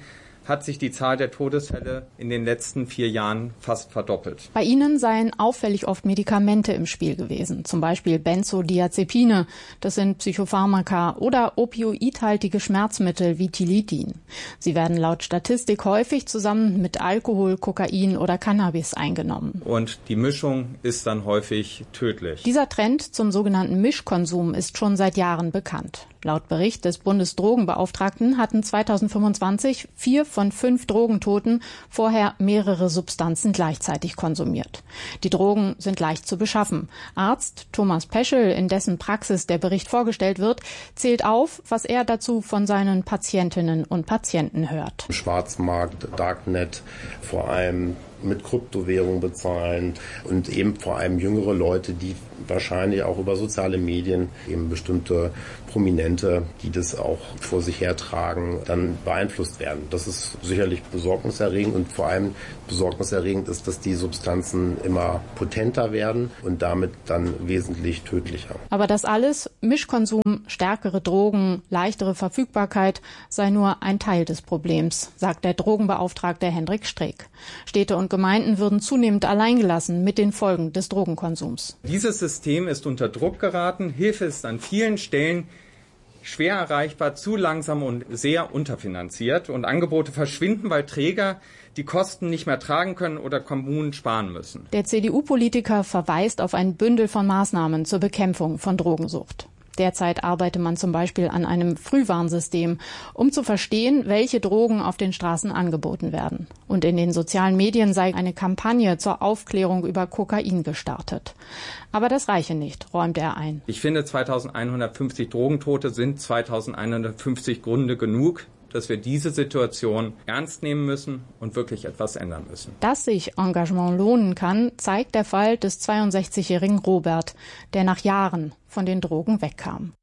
S20: hat sich die Zahl der Todesfälle in den letzten vier Jahren fast verdoppelt.
S18: Bei ihnen seien auffällig oft Medikamente im Spiel gewesen, zum Beispiel Benzodiazepine, das sind Psychopharmaka, oder opioidhaltige Schmerzmittel wie Tilidin. Sie werden laut Statistik häufig zusammen mit Alkohol, Kokain oder Cannabis eingenommen.
S20: Und die Mischung ist dann häufig tödlich.
S18: Dieser Trend zum sogenannten Mischkonsum ist schon seit Jahren bekannt. Laut Bericht des Bundesdrogenbeauftragten hatten zweitausendfünfundzwanzig vier von fünf Drogentoten vorher mehrere Substanzen gleichzeitig konsumiert. Die Drogen sind leicht zu beschaffen. Arzt Thomas Peschel, in dessen Praxis der Bericht vorgestellt wird, zählt auf, was er dazu von seinen Patientinnen und Patienten hört.
S21: Schwarzmarkt, Darknet, vor allem mit Kryptowährung bezahlen und eben vor allem jüngere Leute, die wahrscheinlich auch über soziale Medien eben bestimmte Prominente, die das auch vor sich hertragen, dann beeinflusst werden. Das ist sicherlich besorgniserregend und vor allem besorgniserregend ist, dass die Substanzen immer potenter werden und damit dann wesentlich tödlicher.
S18: Aber das alles, Mischkonsum, stärkere Drogen, leichtere Verfügbarkeit, sei nur ein Teil des Problems, sagt der Drogenbeauftragte Hendrik Streeck. Städte und Gemeinden würden zunehmend alleingelassen mit den Folgen des Drogenkonsums.
S20: Dieses System ist unter Druck geraten. Hilfe ist an vielen Stellen schwer erreichbar, zu langsam und sehr unterfinanziert. Und Angebote verschwinden, weil Träger die Kosten nicht mehr tragen können oder Kommunen sparen müssen.
S18: Der C D U-Politiker verweist auf ein Bündel von Maßnahmen zur Bekämpfung von Drogensucht. Derzeit arbeite man zum Beispiel an einem Frühwarnsystem, um zu verstehen, welche Drogen auf den Straßen angeboten werden. Und in den sozialen Medien sei eine Kampagne zur Aufklärung über Kokain gestartet. Aber das reiche nicht, räumt er ein.
S20: Ich finde, zweitausendeinhundertfünfzig Drogentote sind zweitausendeinhundertfünfzig Gründe genug, dass wir diese Situation ernst nehmen müssen und wirklich etwas ändern müssen.
S18: Dass sich Engagement lohnen kann, zeigt der Fall des zweiundsechzigjährigen Robert, der nach Jahren von den Drogen wegkam.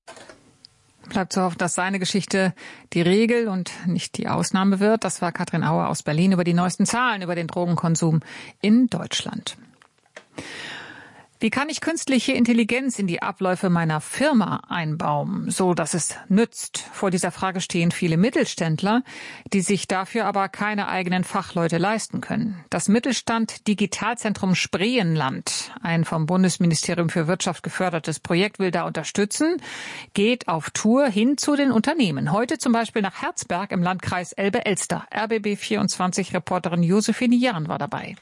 S3: Bleibt zu hoffen, dass seine Geschichte die Regel und nicht die Ausnahme wird. Das war Katrin Auer aus Berlin über die neuesten Zahlen über den Drogenkonsum in Deutschland. Wie kann ich künstliche Intelligenz in die Abläufe meiner Firma einbauen, so dass es nützt? Vor dieser Frage stehen viele Mittelständler, die sich dafür aber keine eigenen Fachleute leisten können. Das Mittelstand Digitalzentrum Spreeland, ein vom Bundesministerium für Wirtschaft gefördertes Projekt, will da unterstützen, geht auf Tour hin zu den Unternehmen. Heute zum Beispiel nach Herzberg im Landkreis Elbe-Elster. R B B vierundzwanzig-Reporterin Josephine Jahn war dabei.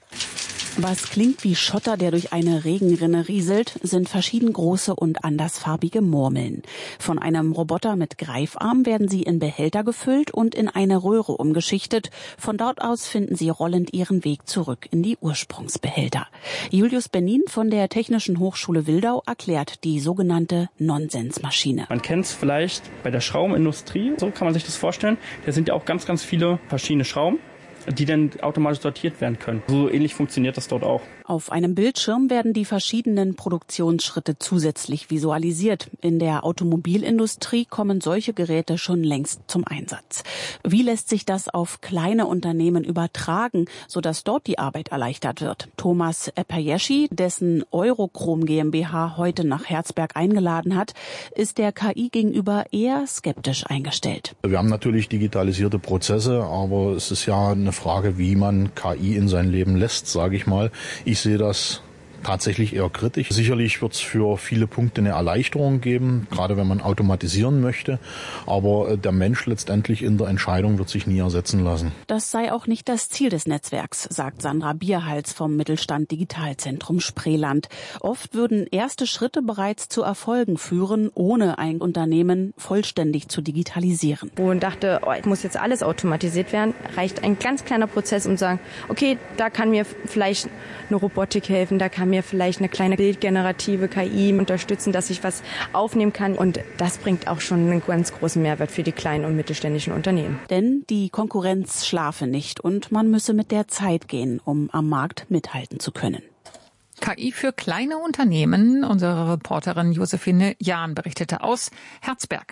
S22: Was klingt wie Schotter, der durch eine Regenrinne rieselt, sind verschieden große und andersfarbige Murmeln. Von einem Roboter mit Greifarm werden sie in Behälter gefüllt und in eine Röhre umgeschichtet. Von dort aus finden sie rollend ihren Weg zurück in die Ursprungsbehälter. Julius Benin von der Technischen Hochschule Wildau erklärt die sogenannte Nonsensmaschine.
S23: Man kennt es vielleicht bei der Schraubenindustrie, so kann man sich das vorstellen. Da sind ja auch ganz, ganz viele verschiedene Schrauben, die dann automatisch sortiert werden können. So ähnlich funktioniert das dort auch.
S22: Auf einem Bildschirm werden die verschiedenen Produktionsschritte zusätzlich visualisiert. In der Automobilindustrie kommen solche Geräte schon längst zum Einsatz. Wie lässt sich das auf kleine Unternehmen übertragen, sodass dort die Arbeit erleichtert wird? Thomas Epayeschi, dessen Eurochrom GmbH heute nach Herzberg eingeladen hat, ist der K I gegenüber eher skeptisch eingestellt.
S24: Wir haben natürlich digitalisierte Prozesse, aber es ist ja eine Frage, wie man K I in sein Leben lässt, sage ich mal. Ich sehe das tatsächlich eher kritisch. Sicherlich wird es für viele Punkte eine Erleichterung geben, gerade wenn man automatisieren möchte. Aber der Mensch letztendlich in der Entscheidung wird sich nie ersetzen lassen.
S22: Das sei auch nicht das Ziel des Netzwerks, sagt Sandra Bierhals vom Mittelstand Digitalzentrum Spreeland. Oft würden erste Schritte bereits zu Erfolgen führen, ohne ein Unternehmen vollständig zu digitalisieren.
S25: Wo man dachte, oh, muss jetzt alles automatisiert werden, reicht ein ganz kleiner Prozess, um zu sagen, okay, da kann mir vielleicht eine Robotik helfen, da kann mir vielleicht eine kleine bildgenerative K I unterstützen, dass ich was aufnehmen kann. Und das bringt auch schon einen ganz großen Mehrwert für die kleinen und mittelständischen Unternehmen.
S22: Denn die Konkurrenz schlafe nicht und man müsse mit der Zeit gehen, um am Markt mithalten zu können.
S3: K I für kleine Unternehmen. Unsere Reporterin Josephine Jahn berichtete aus Herzberg.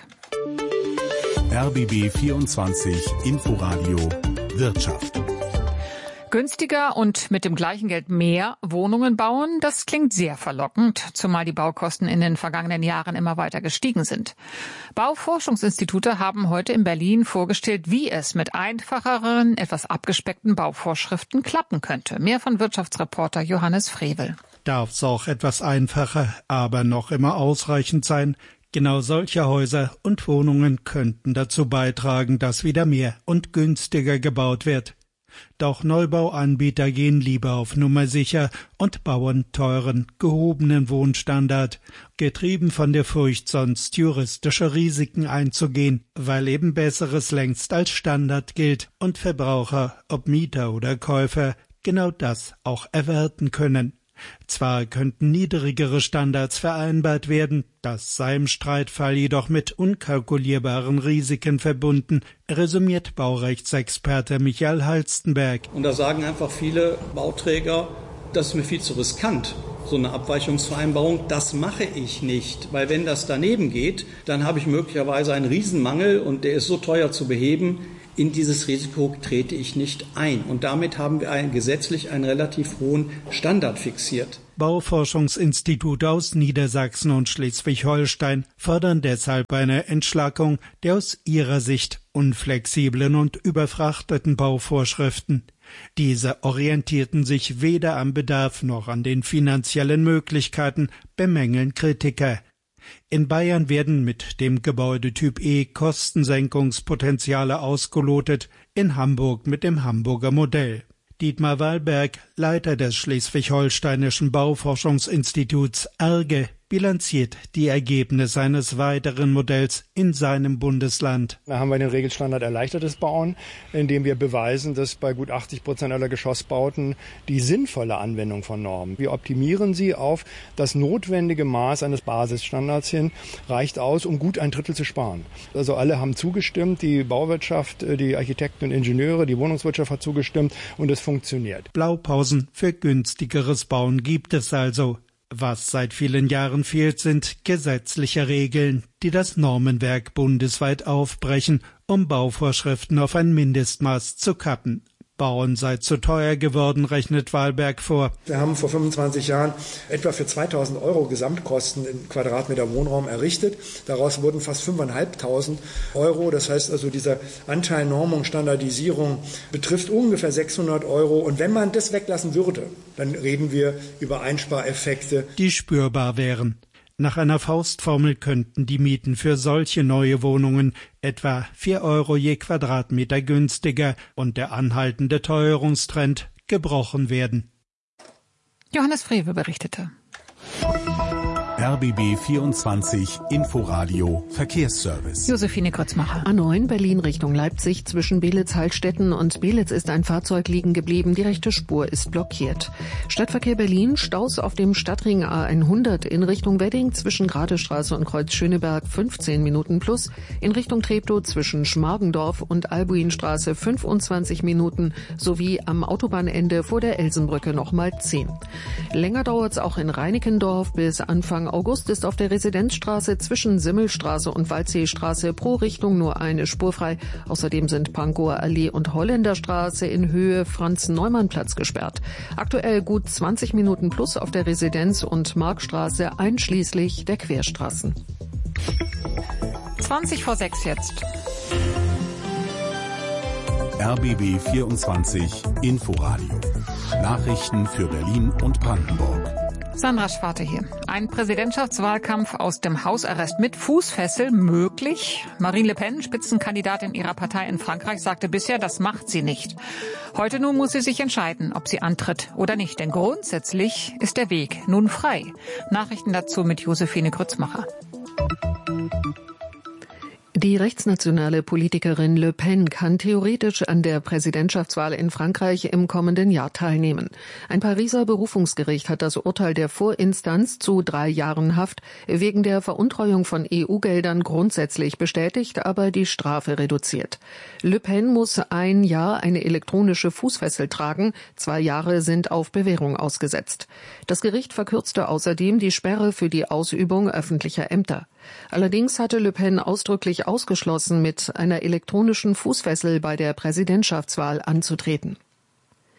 S2: R B B vierundzwanzig Inforadio Wirtschaft.
S3: Günstiger und mit dem gleichen Geld mehr Wohnungen bauen, das klingt sehr verlockend, zumal die Baukosten in den vergangenen Jahren immer weiter gestiegen sind. Bauforschungsinstitute haben heute in Berlin vorgestellt, wie es mit einfacheren, etwas abgespeckten Bauvorschriften klappen könnte. Mehr von Wirtschaftsreporter Johannes Frevel.
S4: Darf es auch etwas einfacher, aber noch immer ausreichend sein? Genau solche Häuser und Wohnungen könnten dazu beitragen, dass wieder mehr und günstiger gebaut wird. Doch Neubauanbieter gehen lieber auf Nummer sicher und bauen teuren, gehobenen Wohnstandard, getrieben von der Furcht, sonst juristische Risiken einzugehen, weil eben Besseres längst als Standard gilt und Verbraucher, ob Mieter oder Käufer, genau das auch erwarten können. Zwar könnten niedrigere Standards vereinbart werden, das sei im Streitfall jedoch mit unkalkulierbaren Risiken verbunden, resümiert Baurechtsexperte Michael Halstenberg.
S6: Und da sagen einfach viele Bauträger, das ist mir viel zu riskant, so eine Abweichungsvereinbarung, das mache ich nicht, weil wenn das daneben geht, dann habe ich möglicherweise einen Riesenmangel und der ist so teuer zu beheben. In dieses Risiko trete ich nicht ein. Und damit haben wir einen, gesetzlich einen relativ hohen Standard fixiert.
S4: Bauforschungsinstitute aus Niedersachsen und Schleswig-Holstein fordern deshalb eine Entschlackung der aus ihrer Sicht unflexiblen und überfrachteten Bauvorschriften. Diese orientierten sich weder am Bedarf noch an den finanziellen Möglichkeiten, bemängeln Kritiker. In Bayern werden mit dem Gebäudetyp E Kostensenkungspotenziale ausgelotet, in Hamburg mit dem Hamburger Modell. Dietmar Wallberg, Leiter des Schleswig-Holsteinischen Bauforschungsinstituts ERGE, bilanziert die Ergebnisse eines weiteren Modells in seinem Bundesland.
S7: Da haben wir den Regelstandard erleichtertes Bauen, indem wir beweisen, dass bei gut achtzig Prozent aller Geschossbauten die sinnvolle Anwendung von Normen. Wir optimieren sie auf das notwendige Maß eines Basisstandards hin, reicht aus, um gut ein Drittel zu sparen. Also alle haben zugestimmt, die Bauwirtschaft, die Architekten und Ingenieure, die Wohnungswirtschaft hat zugestimmt und es funktioniert.
S4: Blaupausen für günstigeres Bauen gibt es also. Was seit vielen Jahren fehlt, sind gesetzliche Regeln, die das Normenwerk bundesweit aufbrechen, um Bauvorschriften auf ein Mindestmaß zu kappen. Bauen sei zu teuer geworden, rechnet Wahlberg vor.
S7: Wir haben vor fünfundzwanzig Jahren etwa für zweitausend Euro Gesamtkosten in Quadratmeter Wohnraum errichtet. Daraus wurden fast fünftausendfünfhundert Euro. Das heißt also, dieser Anteil Normung, Standardisierung betrifft ungefähr sechshundert Euro. Und wenn man das weglassen würde, dann reden wir über Einspareffekte,
S4: die spürbar wären. Nach einer Faustformel könnten die Mieten für solche neue Wohnungen etwa vier Euro je Quadratmeter günstiger und der anhaltende Teuerungstrend gebrochen werden.
S3: Johannes Frewe berichtete.
S2: R B B vierundzwanzig Inforadio Verkehrsservice.
S3: Josephine Grützmacher.
S1: A neun Berlin Richtung Leipzig zwischen Belitz-Heilstätten und Belitz ist ein Fahrzeug liegen geblieben. Die rechte Spur ist blockiert. Stadtverkehr Berlin, Staus auf dem Stadtring A hundert in Richtung Wedding zwischen Gradestraße und Kreuz Schöneberg fünfzehn Minuten plus. In Richtung Treptow zwischen Schmargendorf und Albuinstraße fünfundzwanzig Minuten sowie am Autobahnende vor der Elsenbrücke nochmal zehn. Länger dauert's auch in Reinickendorf. Bis Anfang August ist auf der Residenzstraße zwischen Simmelstraße und Waldseestraße pro Richtung nur eine Spur frei. Außerdem sind Pankower Allee und Holländerstraße in Höhe Franz-Neumann-Platz gesperrt. Aktuell gut zwanzig Minuten plus auf der Residenz- und Markstraße einschließlich der Querstraßen.
S3: zwanzig vor sechs jetzt.
S2: R B B vierundzwanzig Inforadio. Nachrichten für Berlin und Brandenburg.
S3: Sandra Schwarte hier. Ein Präsidentschaftswahlkampf aus dem Hausarrest mit Fußfessel möglich? Marine Le Pen, Spitzenkandidatin ihrer Partei in Frankreich, sagte bisher, das macht sie nicht. Heute nun muss sie sich entscheiden, ob sie antritt oder nicht. Denn grundsätzlich ist der Weg nun frei. Nachrichten dazu mit Josephine Grützmacher.
S1: Die rechtsnationale Politikerin Le Pen kann theoretisch an der Präsidentschaftswahl in Frankreich im kommenden Jahr teilnehmen. Ein Pariser Berufungsgericht hat das Urteil der Vorinstanz zu drei Jahren Haft wegen der Veruntreuung von E U-Geldern grundsätzlich bestätigt, aber die Strafe reduziert. Le Pen muss ein Jahr eine elektronische Fußfessel tragen, zwei Jahre sind auf Bewährung ausgesetzt. Das Gericht verkürzte außerdem die Sperre für die Ausübung öffentlicher Ämter. Allerdings hatte Le Pen ausdrücklich ausgeschlossen, mit einer elektronischen Fußfessel bei der Präsidentschaftswahl anzutreten.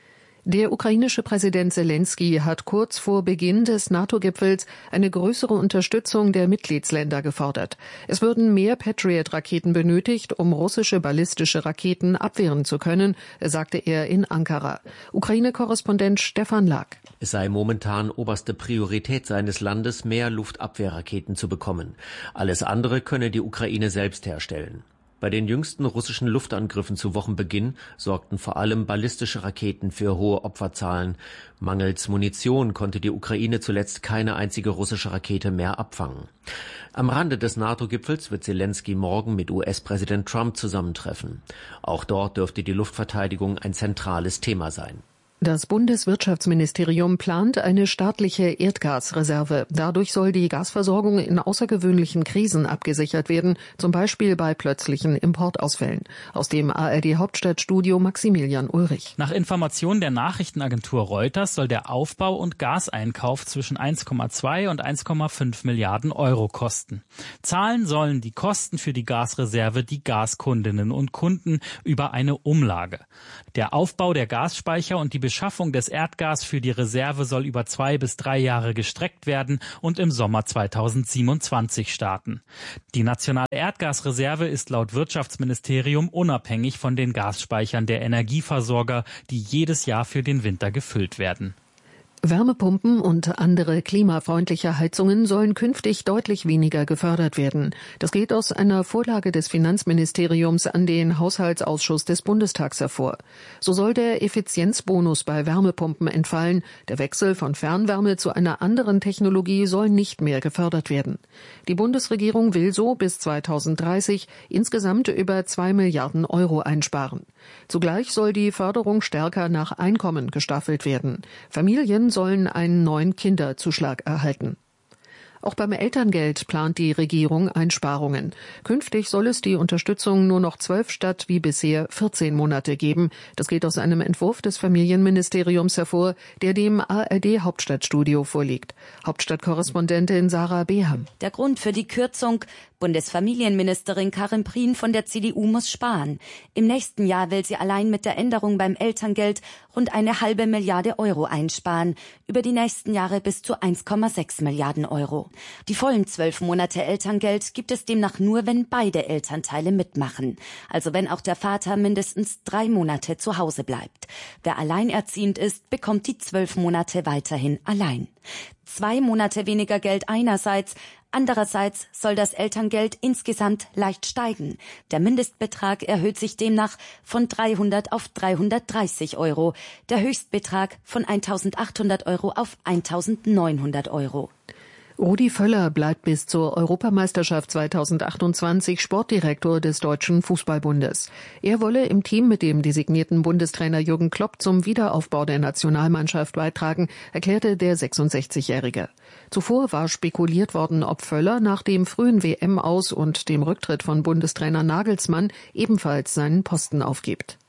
S1: Der ukrainische Präsident Selenskyj hat kurz vor Beginn des NATO-Gipfels eine größere Unterstützung der Mitgliedsländer gefordert. Es würden mehr Patriot-Raketen benötigt, um russische ballistische Raketen abwehren zu können, sagte er in Ankara. Ukraine-Korrespondent Stefan Lag.
S5: Es sei momentan oberste Priorität seines Landes, mehr Luftabwehrraketen zu bekommen. Alles andere könne die Ukraine selbst herstellen. Bei den jüngsten russischen Luftangriffen zu Wochenbeginn sorgten vor allem ballistische Raketen für hohe Opferzahlen. Mangels Munition konnte die Ukraine zuletzt keine einzige russische Rakete mehr abfangen. Am Rande des NATO-Gipfels wird Selenskyj morgen mit U S-Präsident Trump zusammentreffen. Auch dort dürfte die Luftverteidigung ein zentrales Thema sein.
S1: Das Bundeswirtschaftsministerium plant eine staatliche Erdgasreserve. Dadurch soll die Gasversorgung in außergewöhnlichen Krisen abgesichert werden, zum Beispiel bei plötzlichen Importausfällen. Aus dem A R D-Hauptstadtstudio Maximilian Ulrich.
S8: Nach Informationen der Nachrichtenagentur Reuters soll der Aufbau und Gaseinkauf zwischen eins Komma zwei und eins Komma fünf Milliarden Euro kosten. Zahlen sollen die Kosten für die Gasreserve die Gaskundinnen und Kunden über eine Umlage. Der Aufbau der Gasspeicher und die Beschaffung des Erdgas für die Reserve soll über zwei bis drei Jahre gestreckt werden und im Sommer zweitausendsiebenundzwanzig starten. Die nationale Erdgasreserve ist laut Wirtschaftsministerium unabhängig von den Gasspeichern der Energieversorger, die jedes Jahr für den Winter gefüllt werden.
S1: Wärmepumpen und andere klimafreundliche Heizungen sollen künftig deutlich weniger gefördert werden. Das geht aus einer Vorlage des Finanzministeriums an den Haushaltsausschuss des Bundestags hervor. So soll der Effizienzbonus bei Wärmepumpen entfallen. Der Wechsel von Fernwärme zu einer anderen Technologie soll nicht mehr gefördert werden. Die Bundesregierung will so bis zweitausenddreißig insgesamt über zwei Milliarden Euro einsparen. Zugleich soll die Förderung stärker nach Einkommen gestaffelt werden. Familien sollen einen neuen Kinderzuschlag erhalten. Auch beim Elterngeld plant die Regierung Einsparungen. Künftig soll es die Unterstützung nur noch zwölf statt wie bisher vierzehn Monate geben. Das geht aus einem Entwurf des Familienministeriums hervor, der dem A R D-Hauptstadtstudio vorliegt. Hauptstadtkorrespondentin Sarah Beham.
S9: Der Grund für die Kürzung: Bundesfamilienministerin Karin Prien von der C D U muss sparen. Im nächsten Jahr will sie allein mit der Änderung beim Elterngeld rund eine halbe Milliarde Euro einsparen. Über die nächsten Jahre bis zu eins Komma sechs Milliarden Euro. Die vollen zwölf Monate Elterngeld gibt es demnach nur, wenn beide Elternteile mitmachen. Also wenn auch der Vater mindestens drei Monate zu Hause bleibt. Wer alleinerziehend ist, bekommt die zwölf Monate weiterhin allein. Zwei Monate weniger Geld einerseits, andererseits soll das Elterngeld insgesamt leicht steigen. Der Mindestbetrag erhöht sich demnach von dreihundert auf dreihundertdreißig Euro, der Höchstbetrag von eintausendachthundert Euro auf eintausendneunhundert Euro.
S1: Rudi Völler bleibt bis zur Europameisterschaft zweitausendachtundzwanzig Sportdirektor des Deutschen Fußballbundes. Er wolle im Team mit dem designierten Bundestrainer Jürgen Klopp zum Wiederaufbau der Nationalmannschaft beitragen, erklärte der sechsundsechzigjährige. Zuvor war spekuliert worden, ob Völler nach dem frühen W M-Aus und dem Rücktritt von Bundestrainer Nagelsmann ebenfalls seinen Posten aufgibt.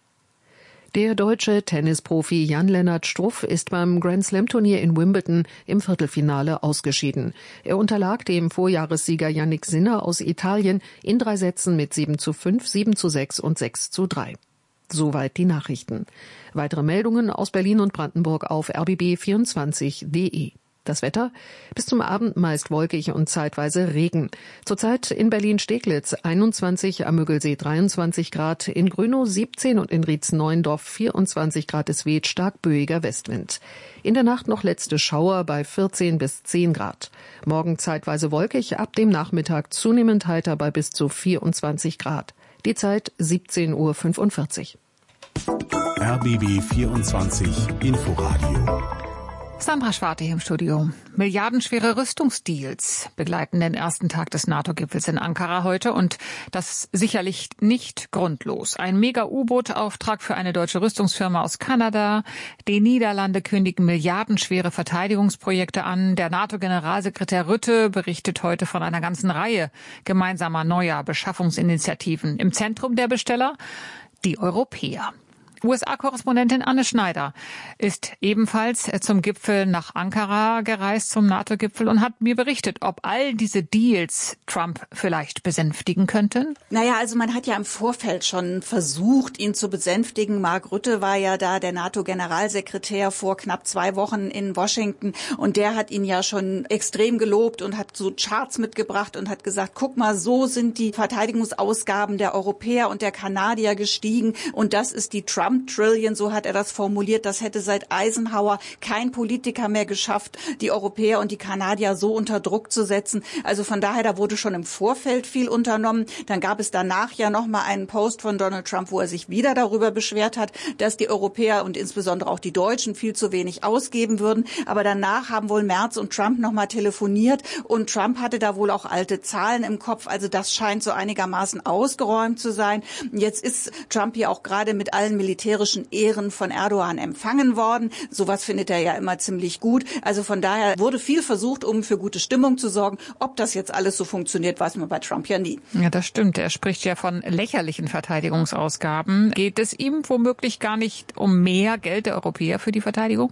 S1: Der deutsche Tennisprofi Jan-Lennart Struff ist beim Grand-Slam-Turnier in Wimbledon im Viertelfinale ausgeschieden. Er unterlag dem Vorjahressieger Jannik Sinner aus Italien in drei Sätzen mit sieben zu fünf, sieben zu sechs und sechs zu drei. Soweit die Nachrichten. Weitere Meldungen aus Berlin und Brandenburg auf r b b vierundzwanzig punkt d e. Das Wetter: bis zum Abend meist wolkig und zeitweise Regen. Zurzeit in Berlin-Steglitz einundzwanzig, am Müggelsee dreiundzwanzig Grad, in Grünow siebzehn und in Rietz-Neuendorf vierundzwanzig Grad. Es weht stark böiger Westwind. In der Nacht noch letzte Schauer bei vierzehn bis zehn Grad. Morgen zeitweise wolkig, ab dem Nachmittag zunehmend heiter bei bis zu vierundzwanzig Grad. Die Zeit siebzehn Uhr fünfundvierzig.
S2: R B B vierundzwanzig Inforadio.
S3: Sandra Schwarte hier im Studio. Milliardenschwere Rüstungsdeals begleiten den ersten Tag des NATO-Gipfels in Ankara heute und das sicherlich nicht grundlos. Ein Mega-U-Boot-Auftrag für eine deutsche Rüstungsfirma aus Kanada. Die Niederlande kündigen milliardenschwere Verteidigungsprojekte an. Der NATO-Generalsekretär Rutte berichtet heute von einer ganzen Reihe gemeinsamer neuer Beschaffungsinitiativen. Im Zentrum der Besteller die Europäer. U S A-Korrespondentin Anne Schneider ist ebenfalls zum Gipfel nach Ankara gereist, zum NATO-Gipfel, und hat mir berichtet, ob all diese Deals Trump vielleicht besänftigen könnten.
S10: Naja, also man hat ja im Vorfeld schon versucht, ihn zu besänftigen. Mark Rutte war ja da, der NATO-Generalsekretär, vor knapp zwei Wochen in Washington, und der hat ihn ja schon extrem gelobt und hat so Charts mitgebracht und hat gesagt, guck mal, so sind die Verteidigungsausgaben der Europäer und der Kanadier gestiegen, und das ist die Trump Trillion, so hat er das formuliert. Das hätte seit Eisenhower kein Politiker mehr geschafft, die Europäer und die Kanadier so unter Druck zu setzen. Also von daher, da wurde schon im Vorfeld viel unternommen. Dann gab es danach ja noch mal einen Post von Donald Trump, wo er sich wieder darüber beschwert hat, dass die Europäer und insbesondere auch die Deutschen viel zu wenig ausgeben würden. Aber danach haben wohl Merz und Trump noch mal telefoniert, und Trump hatte da wohl auch alte Zahlen im Kopf. Also das scheint so einigermaßen ausgeräumt zu sein. Jetzt ist Trump hier auch gerade mit allen militärischen Ehren von Erdogan empfangen worden. Sowas findet er ja immer ziemlich gut. Also von daher wurde viel versucht, um für gute Stimmung zu sorgen. Ob das jetzt alles so funktioniert, weiß man bei Trump ja nie.
S3: Ja, das stimmt. Er spricht ja von lächerlichen Verteidigungsausgaben. Geht es ihm womöglich gar nicht um mehr Geld der Europäer für die Verteidigung?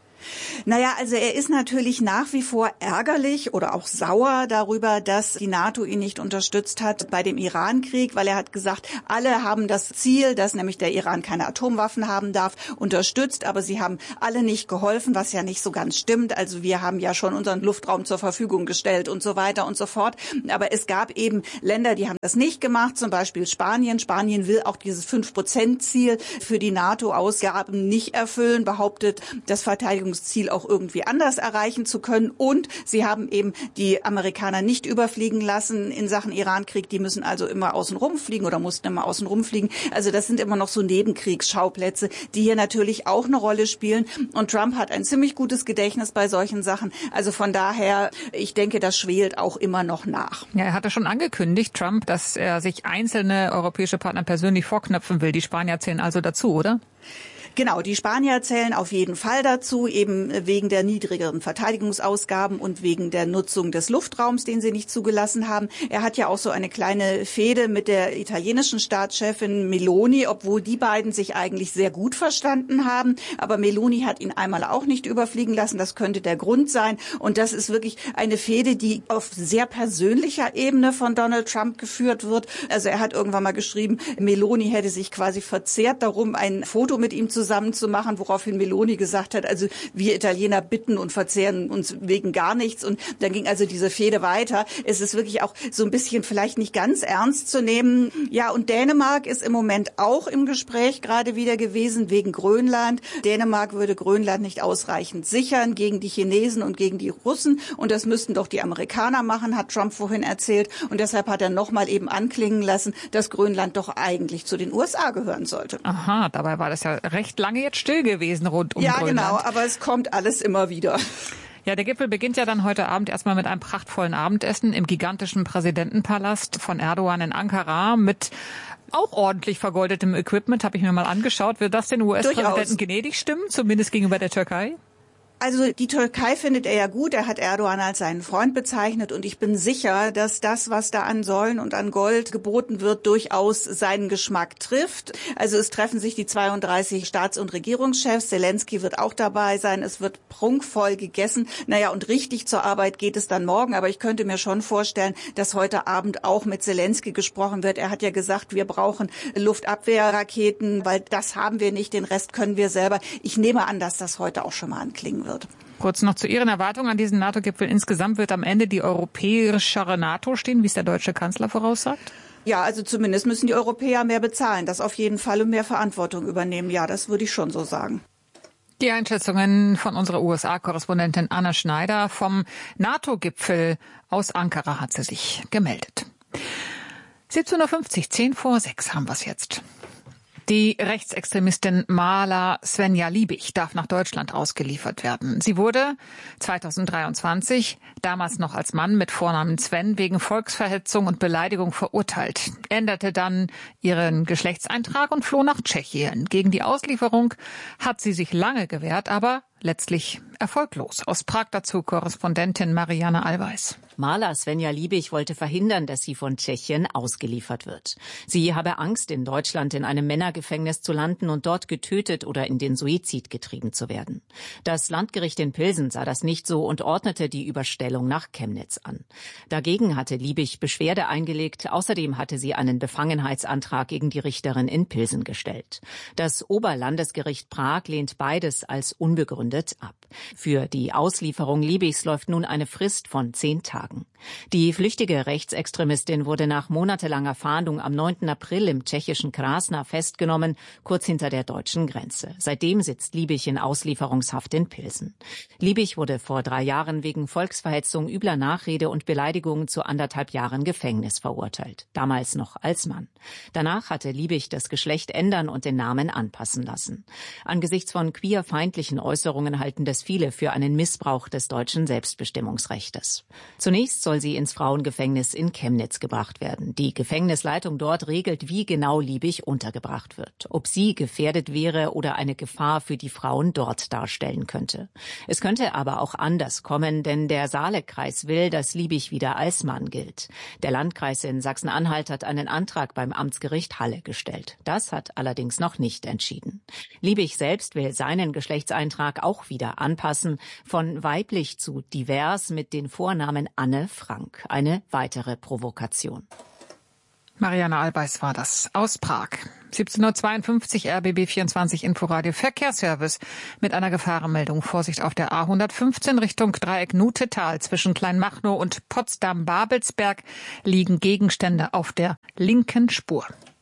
S10: Naja, also er ist natürlich nach wie vor ärgerlich oder auch sauer darüber, dass die NATO ihn nicht unterstützt hat bei dem Iran-Krieg, weil er hat gesagt, alle haben das Ziel, dass nämlich der Iran keine Atomwaffen haben darf, unterstützt, aber sie haben alle nicht geholfen, was ja nicht so ganz stimmt. Also wir haben ja schon unseren Luftraum zur Verfügung gestellt und so weiter und so fort. Aber es gab eben Länder, die haben das nicht gemacht, zum Beispiel Spanien. Spanien will auch dieses fünf Prozent Ziel für die NATO-Ausgaben nicht erfüllen, behauptet, das Verteidigungsziel auch irgendwie anders erreichen zu können. Und sie haben eben die Amerikaner nicht überfliegen lassen in Sachen Iran-Krieg. Die müssen also immer außen rumfliegen oder mussten immer außen rumfliegen. Also das sind immer noch so Nebenkriegsschauplätze, die hier natürlich auch eine Rolle spielen. Und Trump hat ein ziemlich gutes Gedächtnis bei solchen Sachen. Also von daher, ich denke, das schwelt auch immer noch nach.
S3: Ja, er hatte schon angekündigt, Trump, dass er sich einzelne europäische Partner persönlich vorknöpfen will. Die Spanier zählen also dazu, oder?
S10: Genau, die Spanier zählen auf jeden Fall dazu, eben wegen der niedrigeren Verteidigungsausgaben und wegen der Nutzung des Luftraums, den sie nicht zugelassen haben. Er hat ja auch so eine kleine Fehde mit der italienischen Staatschefin Meloni, obwohl die beiden sich eigentlich sehr gut verstanden haben. Aber Meloni hat ihn einmal auch nicht überfliegen lassen. Das könnte der Grund sein. Und das ist wirklich eine Fehde, die auf sehr persönlicher Ebene von Donald Trump geführt wird. Also er hat irgendwann mal geschrieben, Meloni hätte sich quasi verzehrt darum, ein Foto mit ihm zusammen zu machen, woraufhin Meloni gesagt hat, also wir Italiener bitten und verzehren uns wegen gar nichts. Und dann ging also diese Fehde weiter. Es ist wirklich auch so ein bisschen vielleicht nicht ganz ernst zu nehmen. Ja, und Dänemark ist im Moment auch im Gespräch gerade wieder gewesen wegen Grönland. Dänemark würde Grönland nicht ausreichend sichern gegen die Chinesen und gegen die Russen. Und das müssten doch die Amerikaner machen, hat Trump vorhin erzählt. Und deshalb hat er nochmal eben anklingen lassen, dass Grönland doch eigentlich zu den U S A gehören sollte.
S3: Aha, dabei war das ja recht lange jetzt still gewesen rund um
S10: ja,
S3: Grönland.
S10: Ja, genau, aber es kommt alles immer wieder.
S3: Ja, der Gipfel beginnt ja dann heute Abend erstmal mit einem prachtvollen Abendessen im gigantischen Präsidentenpalast von Erdogan in Ankara mit auch ordentlich vergoldetem Equipment, habe ich mir mal angeschaut. Wird das den U S-Präsidenten gnädig stimmen, zumindest gegenüber der Türkei?
S10: Also die Türkei findet er ja gut. Er hat Erdogan als seinen Freund bezeichnet. Und ich bin sicher, dass das, was da an Säulen und an Gold geboten wird, durchaus seinen Geschmack trifft. Also es treffen sich die zweiunddreißig Staats- und Regierungschefs. Zelensky wird auch dabei sein. Es wird prunkvoll gegessen. Naja, und richtig zur Arbeit geht es dann morgen. Aber ich könnte mir schon vorstellen, dass heute Abend auch mit Zelensky gesprochen wird. Er hat ja gesagt, wir brauchen Luftabwehrraketen, weil das haben wir nicht. Den Rest können wir selber. Ich nehme an, dass das heute auch schon mal anklingen wird. Wird.
S3: Kurz noch zu Ihren Erwartungen an diesen NATO-Gipfel. Insgesamt wird am Ende die europäischere NATO stehen, wie es der deutsche Kanzler voraussagt?
S10: Ja, also zumindest müssen die Europäer mehr bezahlen. Das auf jeden Fall und mehr Verantwortung übernehmen. Ja, das würde ich schon so sagen.
S3: Die Einschätzungen von unserer U S A-Korrespondentin Anne Schneider vom NATO-Gipfel aus Ankara hat sie sich gemeldet. siebzehn Uhr fünfzig, zehn vor sechs haben wir es jetzt. Die Rechtsextremistin Mala Svenja Liebig darf nach Deutschland ausgeliefert werden. Sie wurde zweitausenddreiundzwanzig, damals noch als Mann mit Vornamen Sven, wegen Volksverhetzung und Beleidigung verurteilt, änderte dann ihren Geschlechtseintrag und floh nach Tschechien. Gegen die Auslieferung hat sie sich lange gewehrt, aber letztlich erfolglos. Aus Prag dazu Korrespondentin Marianne Allweis.
S11: Maler Svenja Liebig wollte verhindern, dass sie von Tschechien ausgeliefert wird. Sie habe Angst, in Deutschland in einem Männergefängnis zu landen und dort getötet oder in den Suizid getrieben zu werden. Das Landgericht in Pilsen sah das nicht so und ordnete die Überstellung nach Chemnitz an. Dagegen hatte Liebig Beschwerde eingelegt. Außerdem hatte sie einen Befangenheitsantrag gegen die Richterin in Pilsen gestellt. Das Oberlandesgericht Prag lehnt beides als unbegründet ab. Für die Auslieferung Liebigs läuft nun eine Frist von zehn Tagen. Die flüchtige Rechtsextremistin wurde nach monatelanger Fahndung am neunten April im tschechischen Krasna festgenommen, kurz hinter der deutschen Grenze. Seitdem sitzt Liebig in Auslieferungshaft in Pilsen. Liebig wurde vor drei Jahren wegen Volksverhetzung, übler Nachrede und Beleidigung zu anderthalb Jahren Gefängnis verurteilt. Damals noch als Mann. Danach hatte Liebig das Geschlecht ändern und den Namen anpassen lassen. Angesichts von queerfeindlichen Äußerungen halten das viele für einen Missbrauch des deutschen Selbstbestimmungsrechtes. Zunächst soll sie ins Frauengefängnis in Chemnitz gebracht werden. Die Gefängnisleitung dort regelt, wie genau Liebig untergebracht wird. Ob sie gefährdet wäre oder eine Gefahr für die Frauen dort darstellen könnte. Es könnte aber auch anders kommen, denn der Saale-Kreis will, dass Liebig wieder als Mann gilt. Der Landkreis in Sachsen-Anhalt hat einen Antrag beim Amtsgericht Halle gestellt. Das hat allerdings noch nicht entschieden. Liebig selbst will seinen Geschlechtseintrag auch wieder anpassen, von weiblich zu divers mit den Vornamen Anne Frank. Eine weitere Provokation.
S3: Marianne Allweis war das aus Prag. siebzehn Uhr zweiundfünfzig, R B B vierundzwanzig Inforadio Verkehrsservice mit einer Gefahrenmeldung. Vorsicht auf der A hundertfünfzehn Richtung Dreieck Nutetal. Zwischen Kleinmachnow und Potsdam-Babelsberg liegen Gegenstände auf der linken Spur.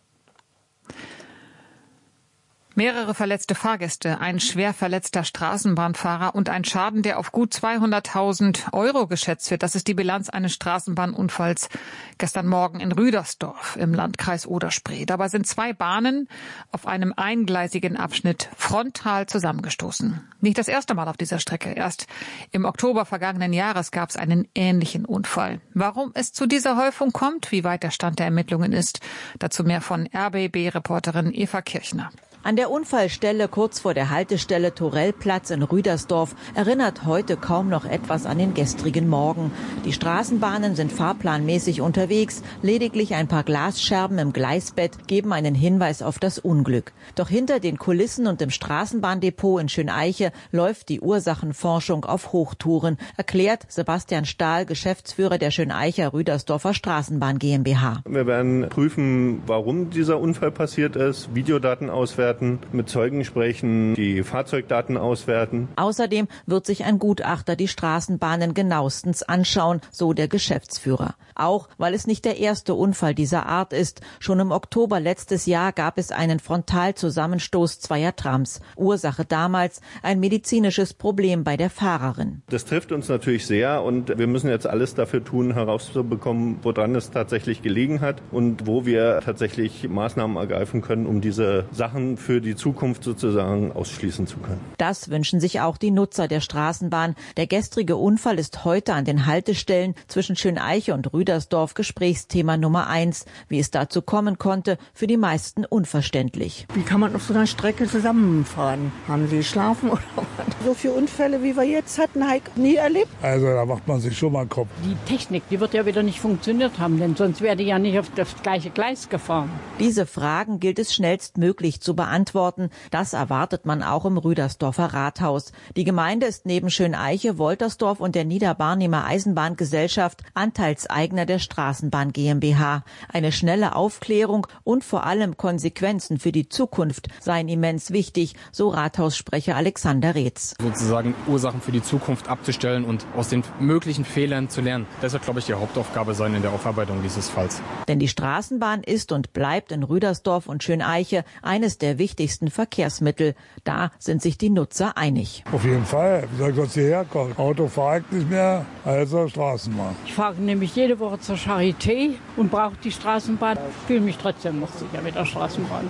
S3: Mehrere verletzte Fahrgäste, ein schwer verletzter Straßenbahnfahrer und ein Schaden, der auf gut zweihunderttausend Euro geschätzt wird. Das ist die Bilanz eines Straßenbahnunfalls gestern Morgen in Rüdersdorf im Landkreis Oder-Spree. Dabei sind zwei Bahnen auf einem eingleisigen Abschnitt frontal zusammengestoßen. Nicht das erste Mal auf dieser Strecke. Erst im Oktober vergangenen Jahres gab es einen ähnlichen Unfall. Warum es zu dieser Häufung kommt, wie weit der Stand der Ermittlungen ist, dazu mehr von R B B-Reporterin Eva Kirchner.
S12: An der Unfallstelle kurz vor der Haltestelle Torellplatz in Rüdersdorf erinnert heute kaum noch etwas an den gestrigen Morgen. Die Straßenbahnen sind fahrplanmäßig unterwegs. Lediglich ein paar Glasscherben im Gleisbett geben einen Hinweis auf das Unglück. Doch hinter den Kulissen und im Straßenbahndepot in Schöneiche läuft die Ursachenforschung auf Hochtouren, erklärt Sebastian Stahl, Geschäftsführer der Schöneicher Rüdersdorfer Straßenbahn GmbH.
S13: Wir werden prüfen, warum dieser Unfall passiert ist, Videodaten auswerten, mit Zeugen sprechen, die Fahrzeugdaten auswerten.
S12: Außerdem wird sich ein Gutachter die Straßenbahnen genauestens anschauen, so der Geschäftsführer. Auch weil es nicht der erste Unfall dieser Art ist. Schon im Oktober letztes Jahr gab es einen Frontalzusammenstoß zweier Trams. Ursache damals ein medizinisches Problem bei der Fahrerin.
S13: Das trifft uns natürlich sehr und wir müssen jetzt alles dafür tun, herauszubekommen, woran es tatsächlich gelegen hat und wo wir tatsächlich Maßnahmen ergreifen können, um diese Sachen für die Zukunft sozusagen ausschließen zu können.
S12: Das wünschen sich auch die Nutzer der Straßenbahn. Der gestrige Unfall ist heute an den Haltestellen zwischen Schöneiche und Rüdersdorf Gesprächsthema Nummer eins. Wie es dazu kommen konnte, für die meisten unverständlich.
S14: Wie kann man auf so einer Strecke zusammenfahren? Haben Sie geschlafen oder was? So viele Unfälle, wie wir jetzt hatten, habe ich nie erlebt.
S15: Also da macht man sich schon mal einen Kopf.
S26: Die Technik, die wird ja wieder nicht funktioniert haben, denn sonst wäre die ja nicht auf das gleiche Gleis gefahren.
S12: Diese Fragen gilt es schnellstmöglich zu beantworten. Das erwartet man auch im Rüdersdorfer Rathaus. Die Gemeinde ist neben Schöneiche, Woltersdorf und der Niederbarnimer Eisenbahngesellschaft Anteilseigner der Straßenbahn GmbH. Eine schnelle Aufklärung und vor allem Konsequenzen für die Zukunft seien immens wichtig, so Rathaussprecher Alexander Reetz.
S27: Sozusagen Ursachen für die Zukunft abzustellen und aus den möglichen Fehlern zu lernen. Das wird, glaube ich, die Hauptaufgabe sein in der Aufarbeitung dieses Falls.
S12: Denn die Straßenbahn ist und bleibt in Rüdersdorf und Schöneiche eines der wichtigsten Verkehrsmittel. Da sind sich die Nutzer einig.
S15: Auf jeden Fall. Wie soll ich sonst hierher kommen? Auto fahre ich nicht mehr, also Straßenbahn.
S26: Ich fahre nämlich jede Woche zur Charité und brauche die Straßenbahn. Ich fühle mich trotzdem noch sicher mit der Straßenbahn.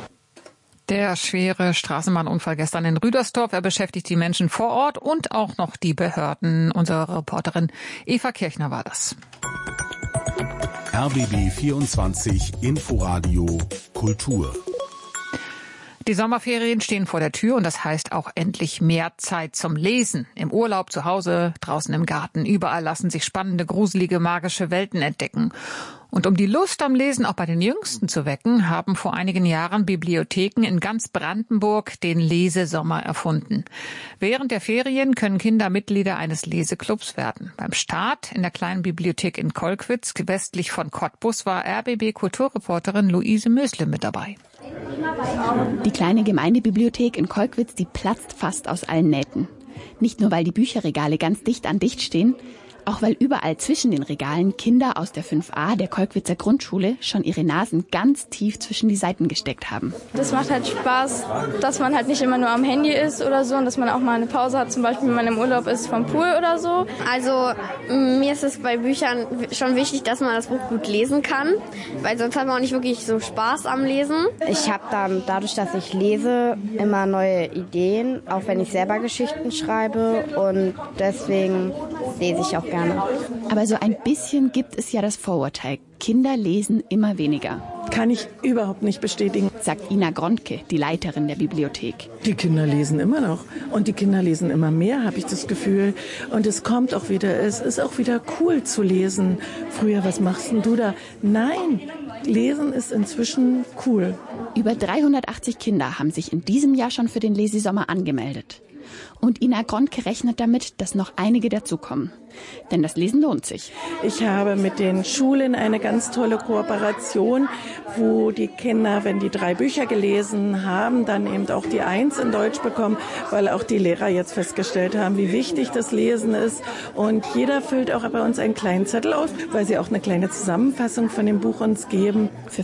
S3: Der schwere Straßenbahnunfall gestern in Rüdersdorf, er beschäftigt die Menschen vor Ort und auch noch die Behörden. Unsere Reporterin Eva Kirchner war das.
S2: R B B vierundzwanzig Inforadio Kultur.
S3: Die Sommerferien stehen vor der Tür und das heißt auch endlich mehr Zeit zum Lesen. Im Urlaub, zu Hause, draußen im Garten, überall lassen sich spannende, gruselige, magische Welten entdecken. Und um die Lust am Lesen auch bei den Jüngsten zu wecken, haben vor einigen Jahren Bibliotheken in ganz Brandenburg den Lesesommer erfunden. Während der Ferien können Kinder Mitglieder eines Leseclubs werden. Beim Start in der kleinen Bibliothek in Kolkwitz, westlich von Cottbus, war R B B-Kulturreporterin Luise Mösle mit dabei.
S16: Die kleine Gemeindebibliothek in Kolkwitz, die platzt fast aus allen Nähten. Nicht nur, weil die Bücherregale ganz dicht an dicht stehen, auch weil überall zwischen den Regalen Kinder aus der fünf a der Kolkwitzer Grundschule schon ihre Nasen ganz tief zwischen die Seiten gesteckt haben.
S17: Das macht halt Spaß, dass man halt nicht immer nur am Handy ist oder so und dass man auch mal eine Pause hat, zum Beispiel wenn man im Urlaub ist vom Pool oder so.
S18: Also mir ist es bei Büchern schon wichtig, dass man das Buch gut lesen kann, weil sonst hat man auch nicht wirklich so Spaß am Lesen.
S19: Ich habe dann dadurch, dass ich lese, immer neue Ideen, auch wenn ich selber Geschichten schreibe und deswegen lese ich auch gerne.
S16: Aber so ein bisschen gibt es ja das Vorurteil. Kinder lesen immer weniger.
S20: Kann ich überhaupt nicht bestätigen,
S16: sagt Ina Grontke, die Leiterin der Bibliothek.
S20: Die Kinder lesen immer noch und die Kinder lesen immer mehr, habe ich das Gefühl. Und es kommt auch wieder, es ist auch wieder cool zu lesen. Früher, was machst denn du da? Nein, Lesen ist inzwischen cool.
S16: Über dreihundertachtzig Kinder haben sich in diesem Jahr schon für den Lesesommer angemeldet. Und Ina Grontke rechnet damit, dass noch einige dazukommen. Denn das Lesen lohnt sich.
S20: Ich habe mit den Schulen eine ganz tolle Kooperation, wo die Kinder, wenn die drei Bücher gelesen haben, dann eben auch die Eins in Deutsch bekommen, weil auch die Lehrer jetzt festgestellt haben, wie wichtig das Lesen ist. Und jeder füllt auch bei uns einen kleinen Zettel aus, weil sie auch eine kleine Zusammenfassung von dem Buch uns geben.
S16: Für